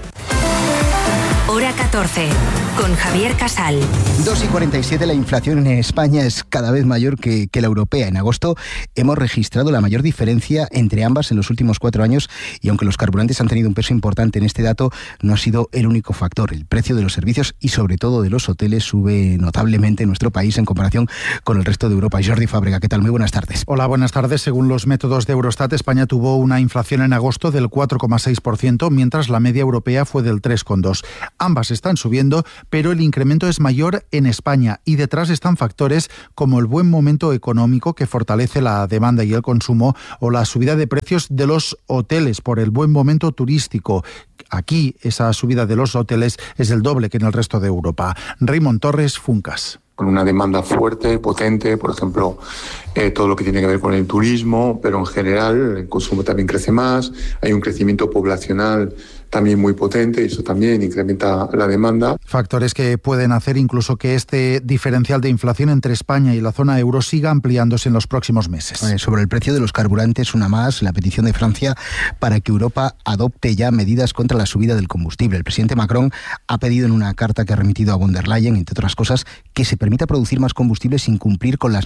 S18: Hora catorce, con Javier Casal.
S21: dos y cuarenta y siete, la inflación en España es cada vez mayor que, que la europea. En agosto hemos registrado la mayor diferencia entre ambas en los últimos cuatro años y aunque los carburantes han tenido un peso importante en este dato, no ha sido el único factor. El precio de los servicios y sobre todo de los hoteles sube notablemente en nuestro país en comparación con el resto de Europa. Jordi Fábrega, ¿qué tal? Muy buenas tardes.
S14: Hola, buenas tardes. Según los métodos de Eurostat, España tuvo una inflación en agosto del cuatro coma seis por ciento, mientras la media europea fue del tres coma dos por ciento. Ambas están subiendo, pero el incremento es mayor en España y detrás están factores como el buen momento económico que fortalece la demanda y el consumo o la subida de precios de los hoteles por el buen momento turístico. Aquí esa subida de los hoteles es el doble que en el resto de Europa. Raymond Torres, Funcas.
S25: Con una demanda fuerte, potente, por ejemplo, eh, todo lo que tiene que ver con el turismo, pero en general el consumo también crece más, hay un crecimiento poblacional también muy potente y eso también incrementa la demanda.
S14: Factores que pueden hacer incluso que este diferencial de inflación entre España y la zona euro siga ampliándose en los próximos meses.
S21: Eh, sobre el precio de los carburantes, una más, la petición de Francia para que Europa adopte ya medidas contra la subida del combustible. El presidente Macron ha pedido en una carta que ha remitido a von der Leyen, entre otras cosas, que se permita producir más combustible sin cumplir con las